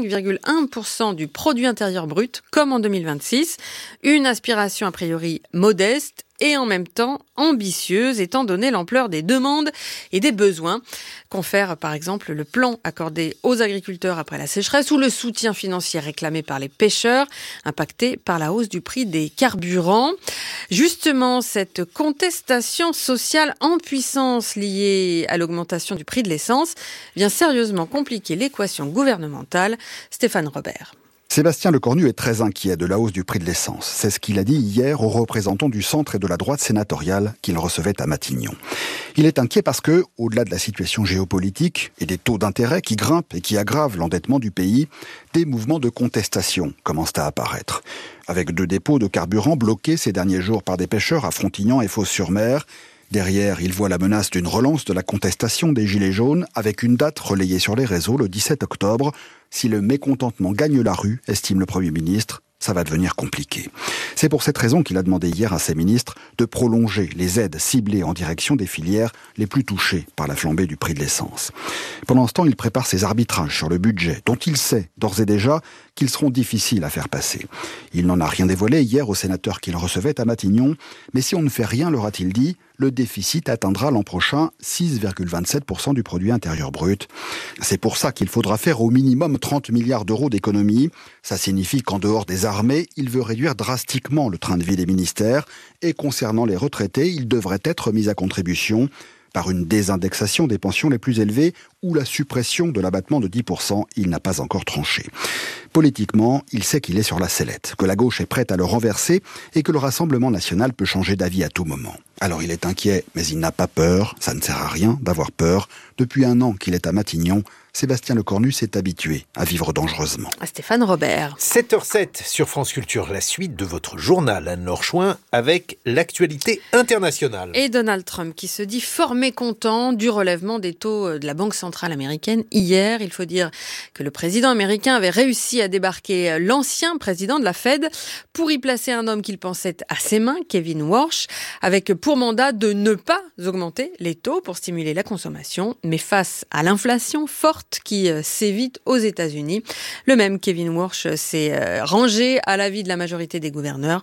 5,1% du produit intérieur brut, comme en 2026. Une aspiration a priori modeste et en même temps ambitieuse, étant donné l'ampleur des demandes et des besoins. Confère par exemple le plan accordé aux agriculteurs après la sécheresse ou le soutien financier réclamé par les pêcheurs, impactés par la hausse du prix des carburants. Justement, cette contestation sociale en puissance liée à l'augmentation du prix de l'essence vient sérieusement compliquer l'équation gouvernementale. Stéphane Robert. Sébastien Lecornu est très inquiet de la hausse du prix de l'essence. C'est ce qu'il a dit hier aux représentants du centre et de la droite sénatoriale qu'il recevait à Matignon. Il est inquiet parce que, au-delà de la situation géopolitique et des taux d'intérêt qui grimpent et qui aggravent l'endettement du pays, des mouvements de contestation commencent à apparaître. Avec 2 dépôts de carburant bloqués ces derniers jours par des pêcheurs à Frontignan et Fos-sur-Mer, derrière, il voit la menace d'une relance de la contestation des Gilets jaunes avec une date relayée sur les réseaux le 17 octobre. Si le mécontentement gagne la rue, estime le Premier ministre, ça va devenir compliqué. C'est pour cette raison qu'il a demandé hier à ses ministres de prolonger les aides ciblées en direction des filières les plus touchées par la flambée du prix de l'essence. Pendant ce temps, il prépare ses arbitrages sur le budget, dont il sait d'ores et déjà qu'ils seront difficiles à faire passer. Il n'en a rien dévoilé hier aux sénateurs qu'il recevait à Matignon, mais si on ne fait rien, leur a-t-il dit, le déficit atteindra l'an prochain 6,27% du produit intérieur brut. C'est pour ça qu'il faudra faire au minimum 30 milliards d'euros d'économies. Ça signifie qu'en dehors des armées, il veut réduire drastiquement le train de vie des ministères. Et concernant les retraités, ils devraient être mis à contribution par une désindexation des pensions les plus élevées ou la suppression de l'abattement de 10%, il n'a pas encore tranché. Politiquement, il sait qu'il est sur la sellette, que la gauche est prête à le renverser et que le Rassemblement national peut changer d'avis à tout moment. Alors il est inquiet, mais il n'a pas peur, ça ne sert à rien d'avoir peur. Depuis 1 an qu'il est à Matignon, Sébastien Lecornu s'est habitué à vivre dangereusement. Stéphane Robert. 7h07 sur France Culture, la suite de votre journal Anne-Laure Chouin avec l'actualité internationale. Et Donald Trump qui se dit fort mécontent du relèvement des taux de la Banque centrale américaine. Hier, il faut dire que le président américain avait réussi à débarquer l'ancien président de la Fed pour y placer un homme qu'il pensait à ses mains, Kevin Warsh, avec pour mandat de ne pas augmenter les taux pour stimuler la consommation. Mais face à l'inflation forte qui sévit aux États-Unis, le même Kevin Warsh s'est rangé à l'avis de la majorité des gouverneurs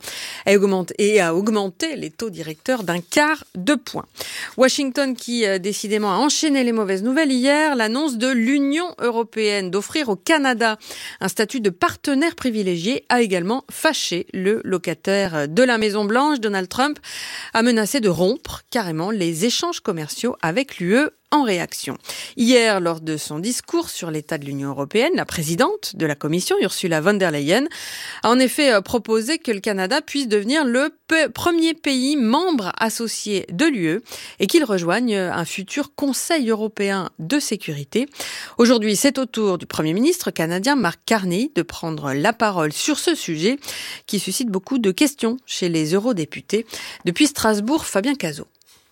et a augmenté les taux directeurs d'1/4 de point. Washington qui décidément a enchaîné les mauvaises nouvelles hier, l'annonce de l'Union européenne d'offrir au Canada un statut de partenaire privilégié a également fâché le locataire de la Maison-Blanche. Donald Trump a menacé de rompre carrément les échanges commerciaux avec l'UE en réaction. Hier, lors de son discours sur l'état de l'Union européenne, la présidente de la Commission, Ursula von der Leyen, a en effet proposé que le Canada puisse devenir le premier pays membre associé de l'UE et qu'il rejoigne un futur Conseil européen de sécurité. Aujourd'hui, c'est au tour du Premier ministre canadien Mark Carney de prendre la parole sur ce sujet qui suscite beaucoup de questions chez les eurodéputés. Depuis Strasbourg, Fabien Cazot.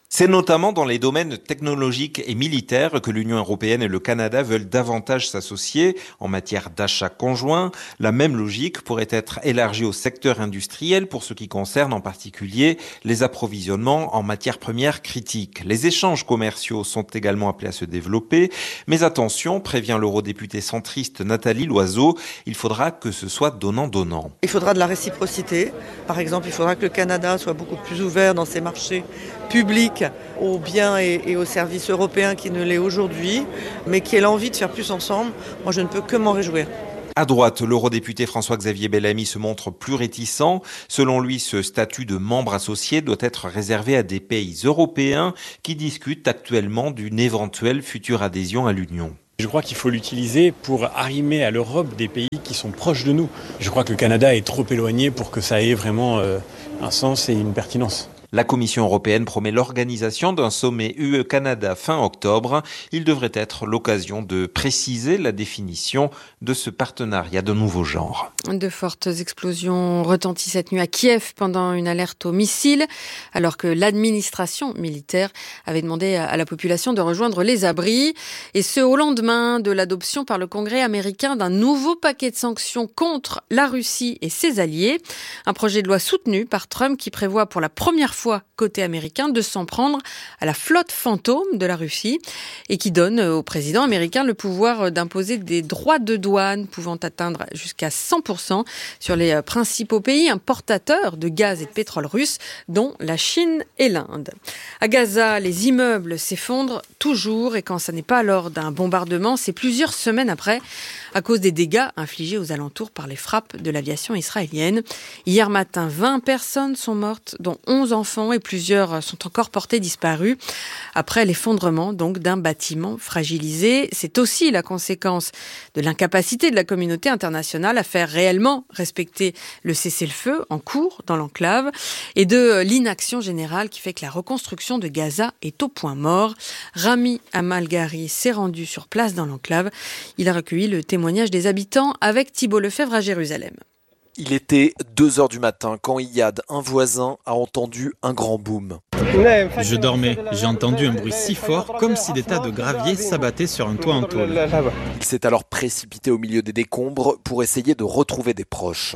C'est notamment dans les domaines technologiques et militaires que l'Union européenne et le Canada veulent davantage s'associer en matière d'achat conjoint. La même logique pourrait être élargie au secteur industriel pour ce qui concerne en particulier les approvisionnements en matières premières critiques. Les échanges commerciaux sont également appelés à se développer, mais attention, prévient l'eurodéputée centriste Nathalie Loiseau, il faudra que ce soit donnant-donnant. Il faudra de la réciprocité. Par exemple, il faudra que le Canada soit beaucoup plus ouvert dans ses marchés publics aux biens et aux services européens qui ne l'est aujourd'hui, mais qui ait l'envie de faire plus ensemble. Moi, je ne peux que m'en réjouir. À droite, l'eurodéputé François-Xavier Bellamy se montre plus réticent. Selon lui, ce statut de membre associé doit être réservé à des pays européens qui discutent actuellement d'une éventuelle future adhésion à l'Union. Je crois qu'il faut l'utiliser pour arrimer à l'Europe des pays qui sont proches de nous. Je crois que le Canada est trop éloigné pour que ça ait vraiment un sens et une pertinence. La Commission européenne promet l'organisation d'un sommet UE-Canada fin octobre. Il devrait être l'occasion de préciser la définition de ce partenariat de nouveau genre. De fortes explosions retentissent cette nuit à Kiev pendant une alerte au missile, alors que l'administration militaire avait demandé à la population de rejoindre les abris. Et ce, au lendemain de l'adoption par le Congrès américain d'un nouveau paquet de sanctions contre la Russie et ses alliés. Un projet de loi soutenu par Trump qui prévoit pour la première fois côté américain de s'en prendre à la flotte fantôme de la Russie et qui donne au président américain le pouvoir d'imposer des droits de douane pouvant atteindre jusqu'à 100% sur les principaux pays importateurs de gaz et de pétrole russe, dont la Chine et l'Inde. À Gaza, les immeubles s'effondrent toujours et quand ça n'est pas lors d'un bombardement, c'est plusieurs semaines après à cause des dégâts infligés aux alentours par les frappes de l'aviation israélienne. Hier matin, 20 personnes sont mortes, dont 11 enfants et plusieurs sont encore portés disparus après l'effondrement donc d'un bâtiment fragilisé. C'est aussi la conséquence de l'incapacité de la communauté internationale à faire réellement respecter le cessez-le-feu en cours dans l'enclave et de l'inaction générale qui fait que la reconstruction de Gaza est au point mort. Rami Amalgari s'est rendu sur place dans l'enclave. Il a recueilli le témoignage des habitants avec Thibault Lefebvre à Jérusalem. Il était 2h du matin quand Iyad, un voisin, a entendu un grand boom. Je dormais, j'ai entendu un bruit si fort comme si des tas de gravier s'abattaient sur un toit en tôle. Il s'est alors précipité au milieu des décombres pour essayer de retrouver des proches.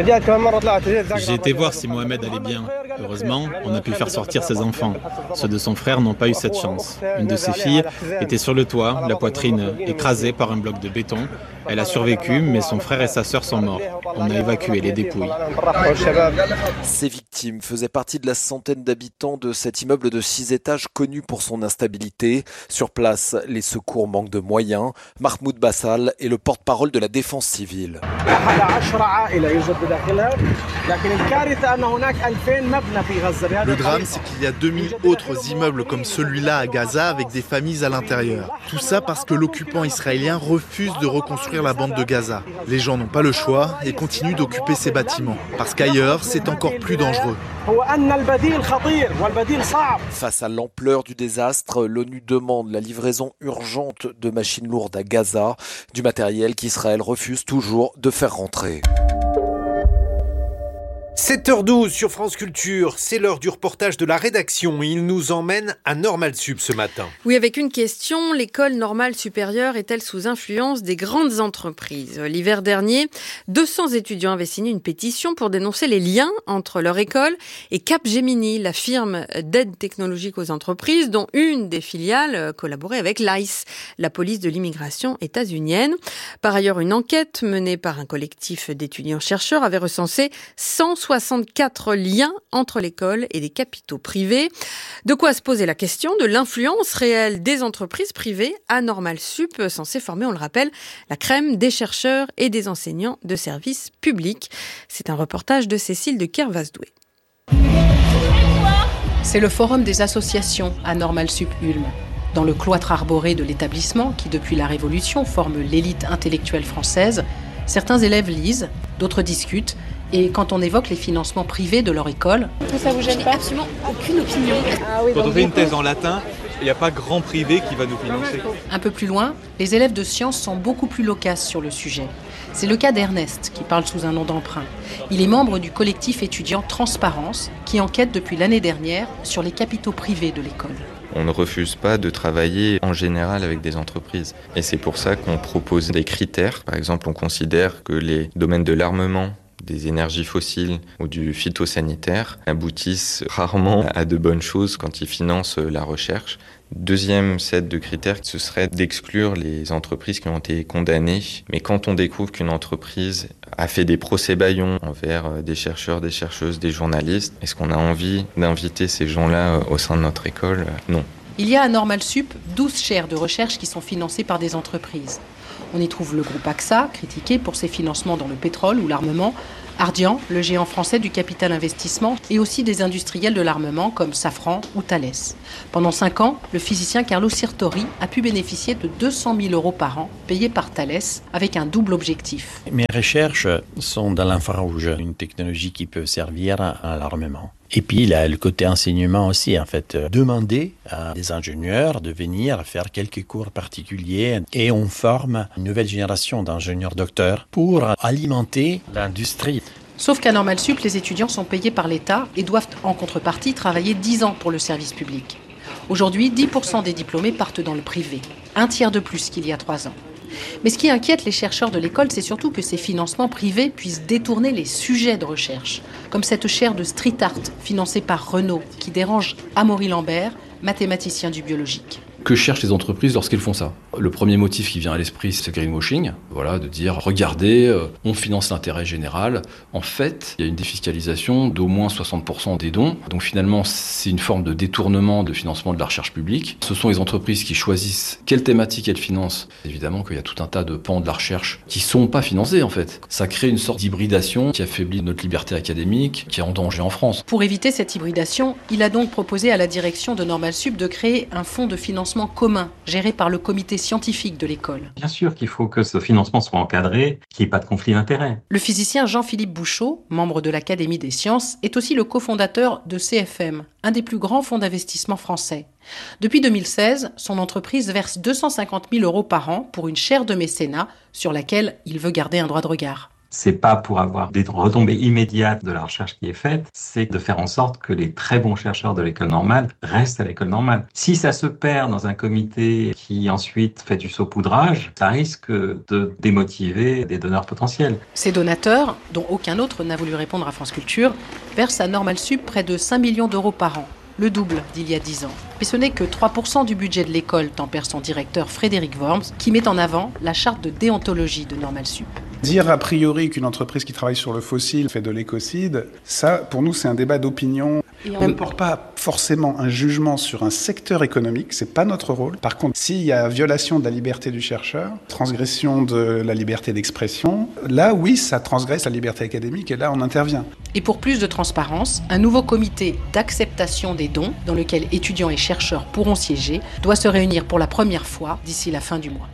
J'ai été voir si Mohamed allait bien. Heureusement, on a pu faire sortir ses enfants. Ceux de son frère n'ont pas eu cette chance. Une de ses filles était sur le toit, la poitrine écrasée par un bloc de béton. Elle a survécu, mais son frère et sa sœur sont morts. On a évacué les dépouilles. Ces victimes faisaient partie de la centaine d'habitants de cet immeuble de 6 étages connu pour son instabilité. Sur place, les secours manquent de moyens. Mahmoud Bassal est le porte-parole de la défense civile. Le drame, c'est qu'il y a 2000 autres immeubles comme celui-là à Gaza avec des familles à l'intérieur. Tout ça parce que l'occupant israélien refuse de reconstruire la bande de Gaza. Les gens n'ont pas le choix et continuent d'occuper ces bâtiments. Parce qu'ailleurs, c'est encore plus dangereux. Face à l'ampleur du désastre, l'ONU demande la livraison urgente de machines lourdes à Gaza, du matériel qu'Israël refuse toujours de faire rentrer. 7h12 sur France Culture, c'est l'heure du reportage de la rédaction. Il nous emmène à Normale Sup ce matin. Oui, avec une question, l'école normale supérieure est-elle sous influence des grandes entreprises ? L'hiver dernier, 200 étudiants avaient signé une pétition pour dénoncer les liens entre leur école et Capgemini, la firme d'aide technologique aux entreprises, dont une des filiales collaborait avec l'ICE, la police de l'immigration états-unienne. Par ailleurs, une enquête menée par un collectif d'étudiants-chercheurs avait recensé 164 liens entre l'école et des capitaux privés. De quoi se poser la question de l'influence réelle des entreprises privées à Normale Sup, censée former, on le rappelle, la crème des chercheurs et des enseignants de services publics. C'est un reportage de Cécile de Kervasdoué. C'est le forum des associations à Normale Sup Ulm. Dans le cloître arboré de l'établissement, qui depuis la Révolution forme l'élite intellectuelle française, certains élèves lisent, d'autres discutent. Et quand on évoque les financements privés de leur école... Ça vous gêne pas ? Absolument aucune opinion. Quand on fait une thèse en latin, il n'y a pas grand privé qui va nous financer. Un peu plus loin, les élèves de sciences sont beaucoup plus loquaces sur le sujet. C'est le cas d'Ernest, qui parle sous un nom d'emprunt. Il est membre du collectif étudiant Transparence, qui enquête depuis l'année dernière sur les capitaux privés de l'école. On ne refuse pas de travailler en général avec des entreprises. Et c'est pour ça qu'on propose des critères. Par exemple, on considère que les domaines de l'armement, des énergies fossiles ou du phytosanitaire aboutissent rarement à de bonnes choses quand ils financent la recherche. Deuxième set de critères, ce serait d'exclure les entreprises qui ont été condamnées. Mais quand on découvre qu'une entreprise a fait des procès-bâillons envers des chercheurs, des chercheuses, des journalistes, est-ce qu'on a envie d'inviter ces gens-là au sein de notre école ? Non. Il y a à Normal Sup 12 chaires de recherche qui sont financées par des entreprises. On y trouve le groupe AXA, critiqué pour ses financements dans le pétrole ou l'armement, Ardian, le géant français du capital investissement, et aussi des industriels de l'armement comme Safran ou Thales. Pendant 5 ans, le physicien Carlo Sirtori a pu bénéficier de 200 000 € par an payés par Thales avec un double objectif. Mes recherches sont dans l'infrarouge, une technologie qui peut servir à l'armement. Et puis, il y a le côté enseignement aussi, en fait. Demander à des ingénieurs de venir faire quelques cours particuliers et on forme une nouvelle génération d'ingénieurs docteurs pour alimenter l'industrie. Sauf qu'à Normal Sup, les étudiants sont payés par l'État et doivent en contrepartie travailler 10 ans pour le service public. Aujourd'hui, 10% des diplômés partent dans le privé, un tiers de plus qu'il y a 3 ans. Mais ce qui inquiète les chercheurs de l'école, c'est surtout que ces financements privés puissent détourner les sujets de recherche, comme cette chaire de street art financée par Renault, qui dérange Amaury Lambert, mathématicien du biologique. Que cherchent les entreprises lorsqu'elles font ça ? Le premier motif qui vient à l'esprit, c'est le greenwashing. Voilà, de dire, regardez, on finance l'intérêt général. En fait, il y a une défiscalisation d'au moins 60% des dons. Donc finalement, c'est une forme de détournement de financement de la recherche publique. Ce sont les entreprises qui choisissent quelle thématique elles financent. Évidemment qu'il y a tout un tas de pans de la recherche qui sont pas financés, en fait. Ça crée une sorte d'hybridation qui affaiblit notre liberté académique, qui est en danger en France. Pour éviter cette hybridation, il a donc proposé à la direction de Normal Sup de créer un fonds de financement commun, géré par le comité scientifique de l'école. Bien sûr qu'il faut que ce financement soit encadré, qu'il n'y ait pas de conflit d'intérêts. Le physicien Jean-Philippe Bouchot, membre de l'Académie des sciences, est aussi le cofondateur de CFM, un des plus grands fonds d'investissement français. Depuis 2016, son entreprise verse 250 000 € par an pour une chaire de mécénat sur laquelle il veut garder un droit de regard. C'est pas pour avoir des retombées immédiates de la recherche qui est faite, c'est de faire en sorte que les très bons chercheurs de l'école normale restent à l'école normale. Si ça se perd dans un comité qui ensuite fait du saupoudrage, ça risque de démotiver des donneurs potentiels. Ces donateurs, dont aucun autre n'a voulu répondre à France Culture, versent à Normal Sup près de 5 millions € par an, le double d'il y a 10 ans. Mais ce n'est que 3% du budget de l'école, tempère son directeur Frédéric Worms, qui met en avant la charte de déontologie de Normal Sup. Dire a priori qu'une entreprise qui travaille sur le fossile fait de l'écocide, ça, pour nous, c'est un débat d'opinion. On ne porte pas forcément un jugement sur un secteur économique, c'est pas notre rôle. Par contre, s'il y a violation de la liberté du chercheur, transgression de la liberté d'expression, là, oui, ça transgresse la liberté académique et là, on intervient. Et pour plus de transparence, un nouveau comité d'acceptation des dons, dans lequel étudiants et chercheurs pourront siéger, doit se réunir pour la première fois d'ici la fin du mois.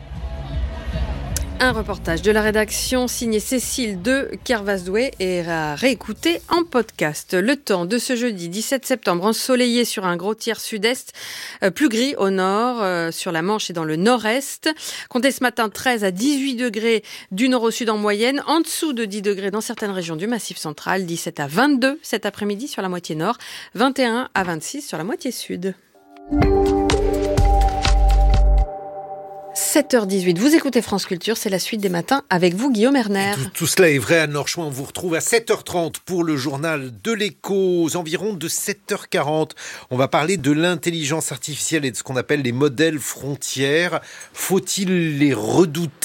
Un reportage de la rédaction signé Cécile de Kervasdoué et à réécouter en podcast. Le temps de ce jeudi 17 septembre, ensoleillé sur un gros tiers sud-est, plus gris au nord, sur la Manche et dans le nord-est. Comptez ce matin 13 à 18 degrés du nord au sud en moyenne, en dessous de 10 degrés dans certaines régions du Massif central, 17 à 22 cet après-midi sur la moitié nord, 21 à 26 sur la moitié sud. 7h18, vous écoutez France Culture, c'est la suite des matins avec vous, Guillaume Erner. Tout cela est vrai, Anne Lorchouin. On vous retrouve à 7h30 pour le journal de l'Écho. Aux environs de 7h40, on va parler de l'intelligence artificielle et de ce qu'on appelle les modèles frontières. Faut-il les redouter ?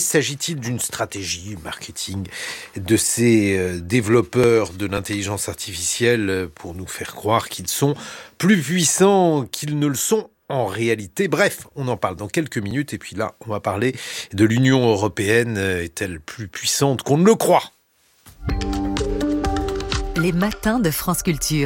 S'agit-il d'une stratégie marketing de ces développeurs de l'intelligence artificielle pour nous faire croire qu'ils sont plus puissants qu'ils ne le sont en réalité? Bref, on en parle dans quelques minutes. Et puis là, on va parler de l'Union européenne. Est-elle plus puissante qu'on ne le croit ? Les matins de France Culture.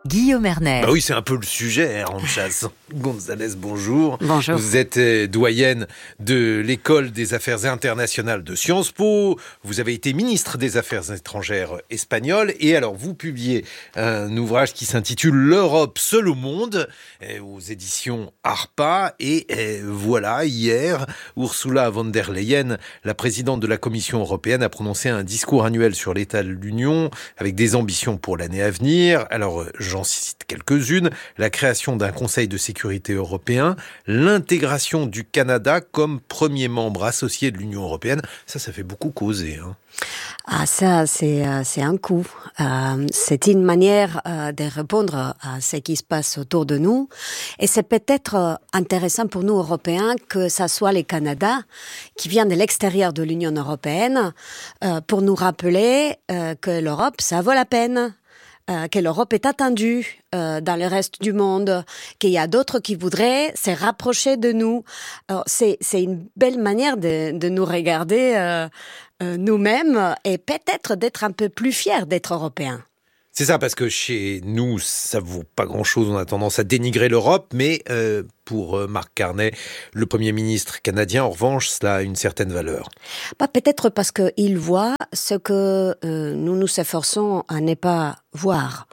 Guillaume Erner. Oui, c'est un peu le sujet, Arantxa González, bonjour. Bonjour. Vous êtes doyenne de l'École des Affaires internationales de Sciences Po. Vous avez été ministre des Affaires étrangères espagnole. Et alors, vous publiez un ouvrage qui s'intitule « L'Europe seule au monde » aux éditions ARPA. Et voilà, hier, Ursula von der Leyen, la présidente de la Commission européenne, a prononcé un discours annuel sur l'état de l'Union avec des ambitions pour l'année à venir. Alors, j'en cite quelques-unes. La création d'un Conseil de sécurité européen, l'intégration du Canada comme premier membre associé de l'Union européenne. Ça fait beaucoup causer. Ça, c'est un coup. C'est une manière de répondre à ce qui se passe autour de nous. Et c'est peut-être intéressant pour nous, Européens, que ça soit le Canada qui vient de l'extérieur de l'Union européenne pour nous rappeler que l'Europe, ça vaut la peine. Que l'Europe est attendue dans le reste du monde, qu'il y a d'autres qui voudraient se rapprocher de nous. Alors, c'est une belle manière de nous regarder nous-mêmes et peut-être d'être un peu plus fiers d'être Européens. C'est ça, parce que chez nous, ça vaut pas grand-chose. On a tendance à dénigrer l'Europe, mais pour Mark Carney, le Premier ministre canadien, en revanche, cela a une certaine valeur. Peut-être parce qu'il voit ce que nous nous efforçons à ne pas voir.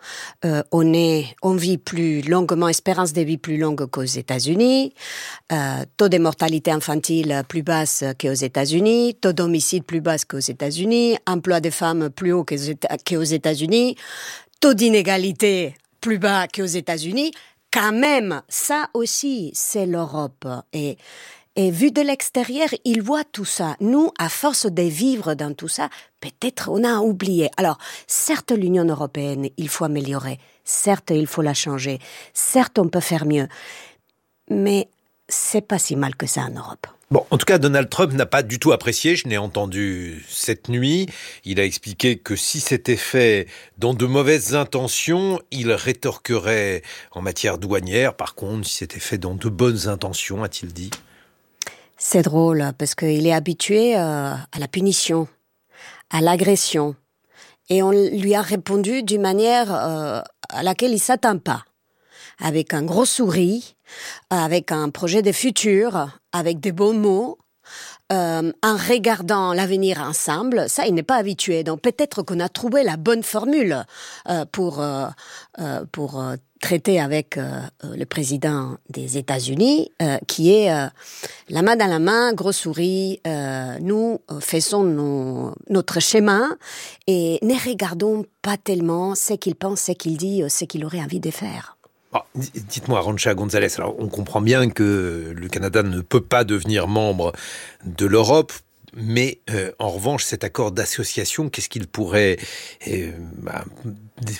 On vit plus longuement, espérance de vie plus longue qu'aux États-Unis, taux de mortalité infantile plus basse qu'aux États-Unis, taux d'homicide plus basse qu'aux États-Unis, emploi des femmes plus haut qu'aux États-Unis, taux d'inégalité plus bas qu'aux États-Unis. Quand même, ça aussi, c'est l'Europe. Et vu de l'extérieur, il voit tout ça. Nous, à force de vivre dans tout ça, peut-être on a oublié. Alors, certes, l'Union européenne, il faut améliorer. Certes, il faut la changer. Certes, on peut faire mieux. Mais c'est pas si mal que ça en Europe. Bon, en tout cas, Donald Trump n'a pas du tout apprécié, je l'ai entendu cette nuit. Il a expliqué que si c'était fait dans de mauvaises intentions, il rétorquerait en matière douanière. Par contre, si c'était fait dans de bonnes intentions, a-t-il dit ? C'est drôle, parce qu'il est habitué à la punition, à l'agression. Et on lui a répondu d'une manière à laquelle il ne s'attend pas. Avec un gros sourire, avec un projet de futur, avec des beaux mots, en regardant l'avenir ensemble. Ça, il n'est pas habitué. Donc peut-être qu'on a trouvé la bonne formule pour traiter avec le président des États-Unis, qui est la main dans la main, gros sourire, nous faisons notre chemin et ne regardons pas tellement ce qu'il pense, ce qu'il dit, ce qu'il aurait envie de faire. Dites-moi, Arantxa González, alors on comprend bien que le Canada ne peut pas devenir membre de l'Europe, mais en revanche, cet accord d'association, qu'est-ce qu'il pourrait comporter ?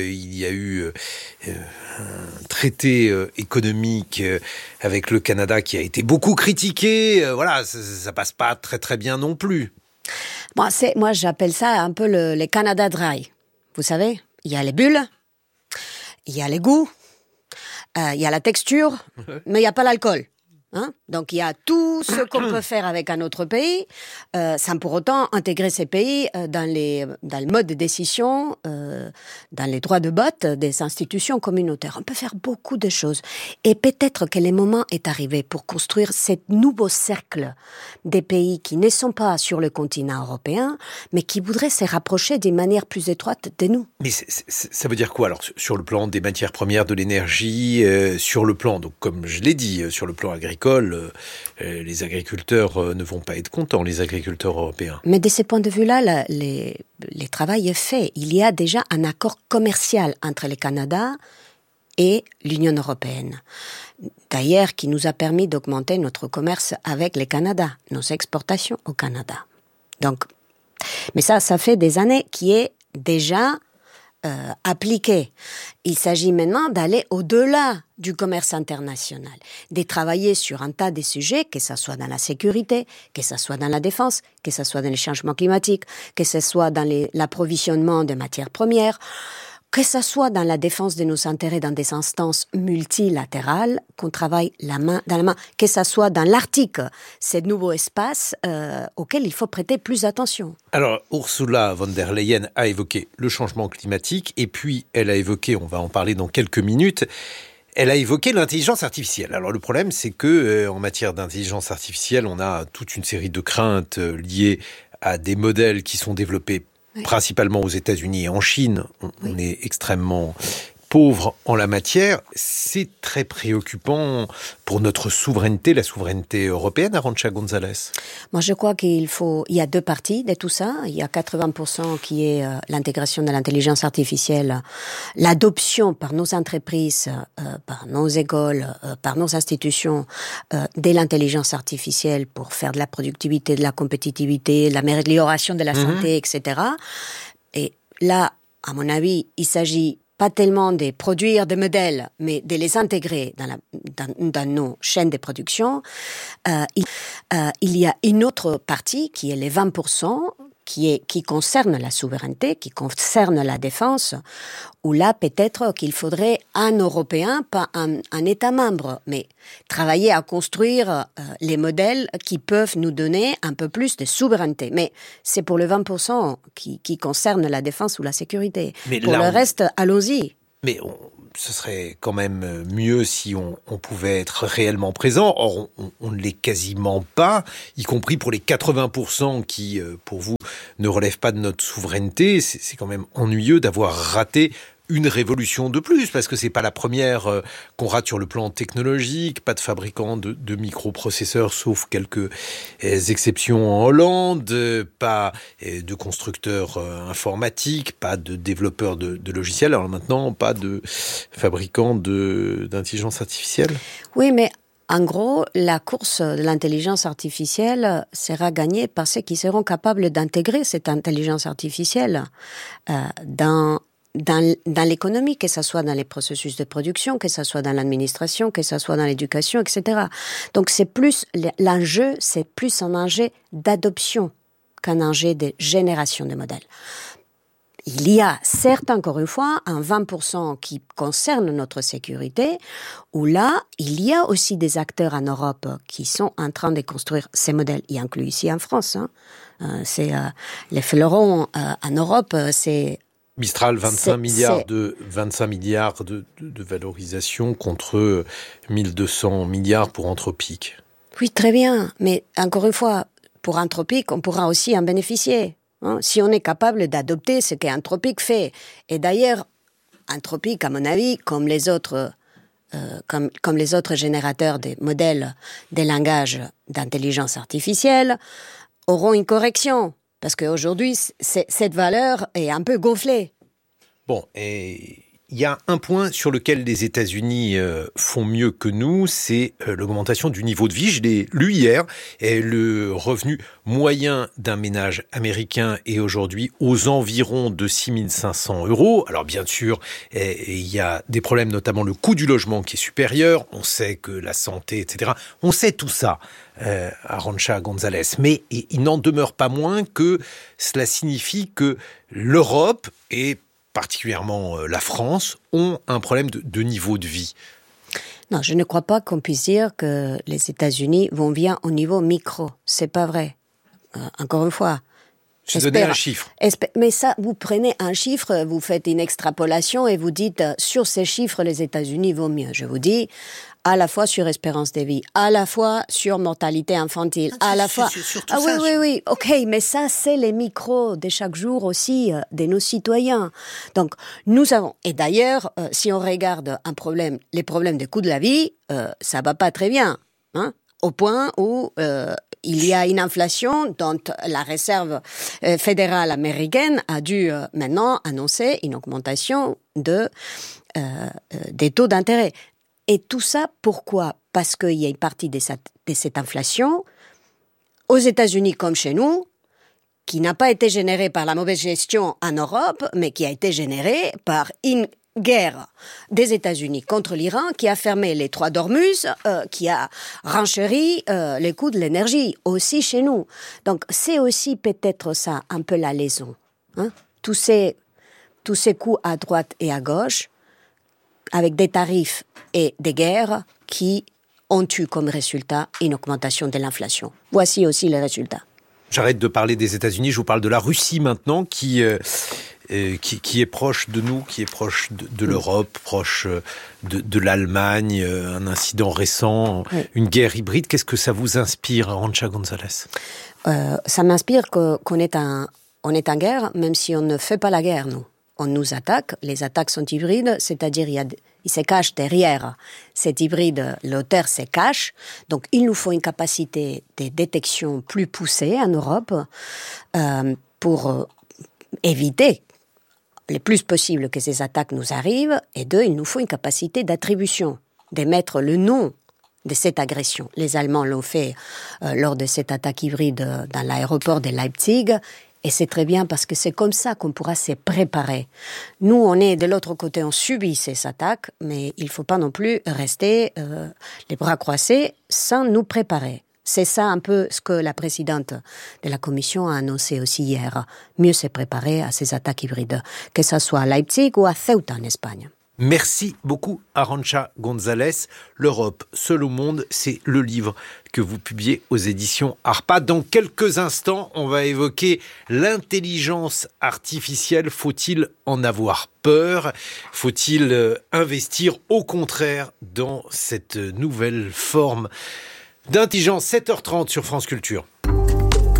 Il y a eu un traité économique avec le Canada qui a été beaucoup critiqué. Voilà, ça passe pas très très bien non plus. Moi, j'appelle ça un peu le Canada Dry. Vous savez, il y a les bulles. Il y a les goûts, il y a la texture, mais il n'y a pas l'alcool. Donc il y a tout ce qu'on peut faire avec un autre pays, sans pour autant intégrer ces pays dans le mode de décision, dans les droits de vote des institutions communautaires. On peut faire beaucoup de choses. Et peut-être que le moment est arrivé pour construire ce nouveau cercle des pays qui ne sont pas sur le continent européen, mais qui voudraient se rapprocher d'une manière plus étroite de nous. Mais ça veut dire quoi alors sur le plan des matières premières, de l'énergie, sur le plan, donc comme je l'ai dit, sur le plan agricole, les agriculteurs ne vont pas être contents, les agriculteurs européens. Mais de ce point de vue-là, le travail est fait. Il y a déjà un accord commercial entre le Canada et l'Union européenne. D'ailleurs, qui nous a permis d'augmenter notre commerce avec le Canada, nos exportations au Canada. Donc, mais ça fait des années qui est déjà appliqué. Il s'agit maintenant d'aller au-delà du commerce international, de travailler sur un tas de sujets, que ce soit dans la sécurité, que ce soit dans la défense, que ce soit dans les changements climatiques, que ce soit dans l'approvisionnement de matières premières. que ça soit dans la défense de nos intérêts dans des instances multilatérales, qu'on travaille la main dans la main, que ça soit dans l'Arctique, ce nouveau espace auquel il faut prêter plus attention. Alors, Ursula von der Leyen a évoqué le changement climatique, et puis elle a évoqué, on va en parler dans quelques minutes, elle a évoqué l'intelligence artificielle. Alors le problème, c'est que en matière d'intelligence artificielle, on a toute une série de craintes liées à des modèles qui sont développés principalement aux États-Unis et en Chine. On est extrêmement pauvre en la matière. C'est très préoccupant pour notre souveraineté, la souveraineté européenne, Arantxa González. Moi, je crois il y a deux parties de tout ça. Il y a 80% qui est l'intégration de l'intelligence artificielle, l'adoption par nos entreprises, par nos écoles, par nos institutions de l'intelligence artificielle pour faire de la productivité, de la compétitivité, de l'amélioration de la santé, etc. Et là, à mon avis, il s'agit pas tellement de produire des modèles, mais de les intégrer dans nos chaînes de production. Il y a une autre partie qui est les 20%, qui concerne la souveraineté, qui concerne la défense, où là, peut-être qu'il faudrait un Européen, pas un État membre, mais travailler à construire les modèles qui peuvent nous donner un peu plus de souveraineté. Mais c'est pour le 20% qui concerne la défense ou la sécurité. Mais pour le reste, allons-y. Mais ce serait quand même mieux si on pouvait être réellement présent. Or, on ne l'est quasiment pas, y compris pour les 80% qui, pour vous, ne relèvent pas de notre souveraineté. C'est quand même ennuyeux d'avoir raté une révolution de plus, parce que c'est pas la première qu'on rate sur le plan technologique, pas de fabricants de microprocesseurs, sauf quelques exceptions en Hollande, pas de constructeurs informatiques, pas de développeurs de logiciels, alors maintenant, pas de fabricants d'intelligence artificielle. Oui, mais en gros, la course de l'intelligence artificielle sera gagnée par ceux qui seront capables d'intégrer cette intelligence artificielle dans l'économie, que ce soit dans les processus de production, que ce soit dans l'administration, que ce soit dans l'éducation, etc. Donc l'enjeu, c'est plus un enjeu d'adoption qu'un enjeu de génération de modèles. Il y a certes, encore une fois, un 20% qui concerne notre sécurité, où là, il y a aussi des acteurs en Europe qui sont en train de construire ces modèles, y inclus ici en France. C'est les fleurons en Europe, c'est Mistral, 25 milliards de valorisation contre 1200 milliards pour Anthropic. Oui, très bien. Mais encore une fois, pour Anthropic, on pourra aussi en bénéficier. Si on est capable d'adopter ce qu'Anthropic fait. Et d'ailleurs, Anthropic, à mon avis, comme les autres générateurs des modèles des langages d'intelligence artificielle, auront une correction. Parce qu'aujourd'hui, cette valeur est un peu gonflée. Bon, et il y a un point sur lequel les États-Unis font mieux que nous, c'est l'augmentation du niveau de vie. Je l'ai lu hier, et le revenu moyen d'un ménage américain est aujourd'hui aux environs de 6 500 €. Alors bien sûr, il y a des problèmes, notamment le coût du logement qui est supérieur. On sait que la santé, etc. On sait tout ça. Arantxa González, mais il n'en demeure pas moins que cela signifie que l'Europe et particulièrement la France ont un problème de niveau de vie. Non, je ne crois pas qu'on puisse dire que les États-Unis vont bien au niveau micro. C'est pas vrai. Encore une fois. Je donnais un chiffre. Mais ça, vous prenez un chiffre, vous faites une extrapolation et vous dites sur ces chiffres, les États-Unis vont mieux. Je vous dis, à la fois sur espérance de vie, à la fois sur mortalité infantile, à la fois... Oui, ok, mais ça, c'est les micros de chaque jour aussi de nos citoyens. Donc, nous avons... Et d'ailleurs, si on regarde les problèmes de coût de la vie, ça va pas très bien, hein, au point où... il y a une inflation dont la Réserve fédérale américaine a dû maintenant annoncer une augmentation des taux d'intérêt. Et tout ça, pourquoi ? Parce qu'il y a une partie de cette inflation, aux États-Unis comme chez nous, qui n'a pas été générée par la mauvaise gestion en Europe, mais qui a été générée par une guerre des États-Unis contre l'Iran qui a fermé les trois d'Ormuz, qui a renchéri les coûts de l'énergie, aussi chez nous. Donc c'est aussi peut-être ça, un peu la leçon. Hein ? Tous tous ces coups à droite et à gauche, avec des tarifs et des guerres qui ont eu comme résultat une augmentation de l'inflation. Voici aussi les résultats. J'arrête de parler des États-Unis, je vous parle de la Russie maintenant, qui est proche de nous, qui est proche de l'Europe, proche de l'Allemagne, un incident récent, une guerre hybride. Qu'est-ce que ça vous inspire, Arantxa González ? Ça m'inspire qu'on est en guerre, même si on ne fait pas la guerre, nous. On nous attaque, les attaques sont hybrides, c'est-à-dire il se cache derrière cet hybride, l'auteur se cache. Donc il nous faut une capacité de détection plus poussée en Europe pour éviter le plus possible que ces attaques nous arrivent. Et deux, il nous faut une capacité d'attribution, de mettre le nom de cette agression. Les Allemands l'ont fait lors de cette attaque hybride dans l'aéroport de Leipzig. Et c'est très bien parce que c'est comme ça qu'on pourra se préparer. Nous, on est de l'autre côté, on subit ces attaques, mais il ne faut pas non plus rester les bras croisés sans nous préparer. C'est ça un peu ce que la présidente de la Commission a annoncé aussi hier. Mieux se préparer à ces attaques hybrides, que ce soit à Leipzig ou à Ceuta en Espagne. Merci beaucoup, Arantxa González. L'Europe seule au monde, c'est le livre que vous publiez aux éditions Harpa. Dans quelques instants, on va évoquer l'intelligence artificielle. Faut-il en avoir peur ? Faut-il investir au contraire dans cette nouvelle forme d'intelligence ? 7h30 sur France Culture.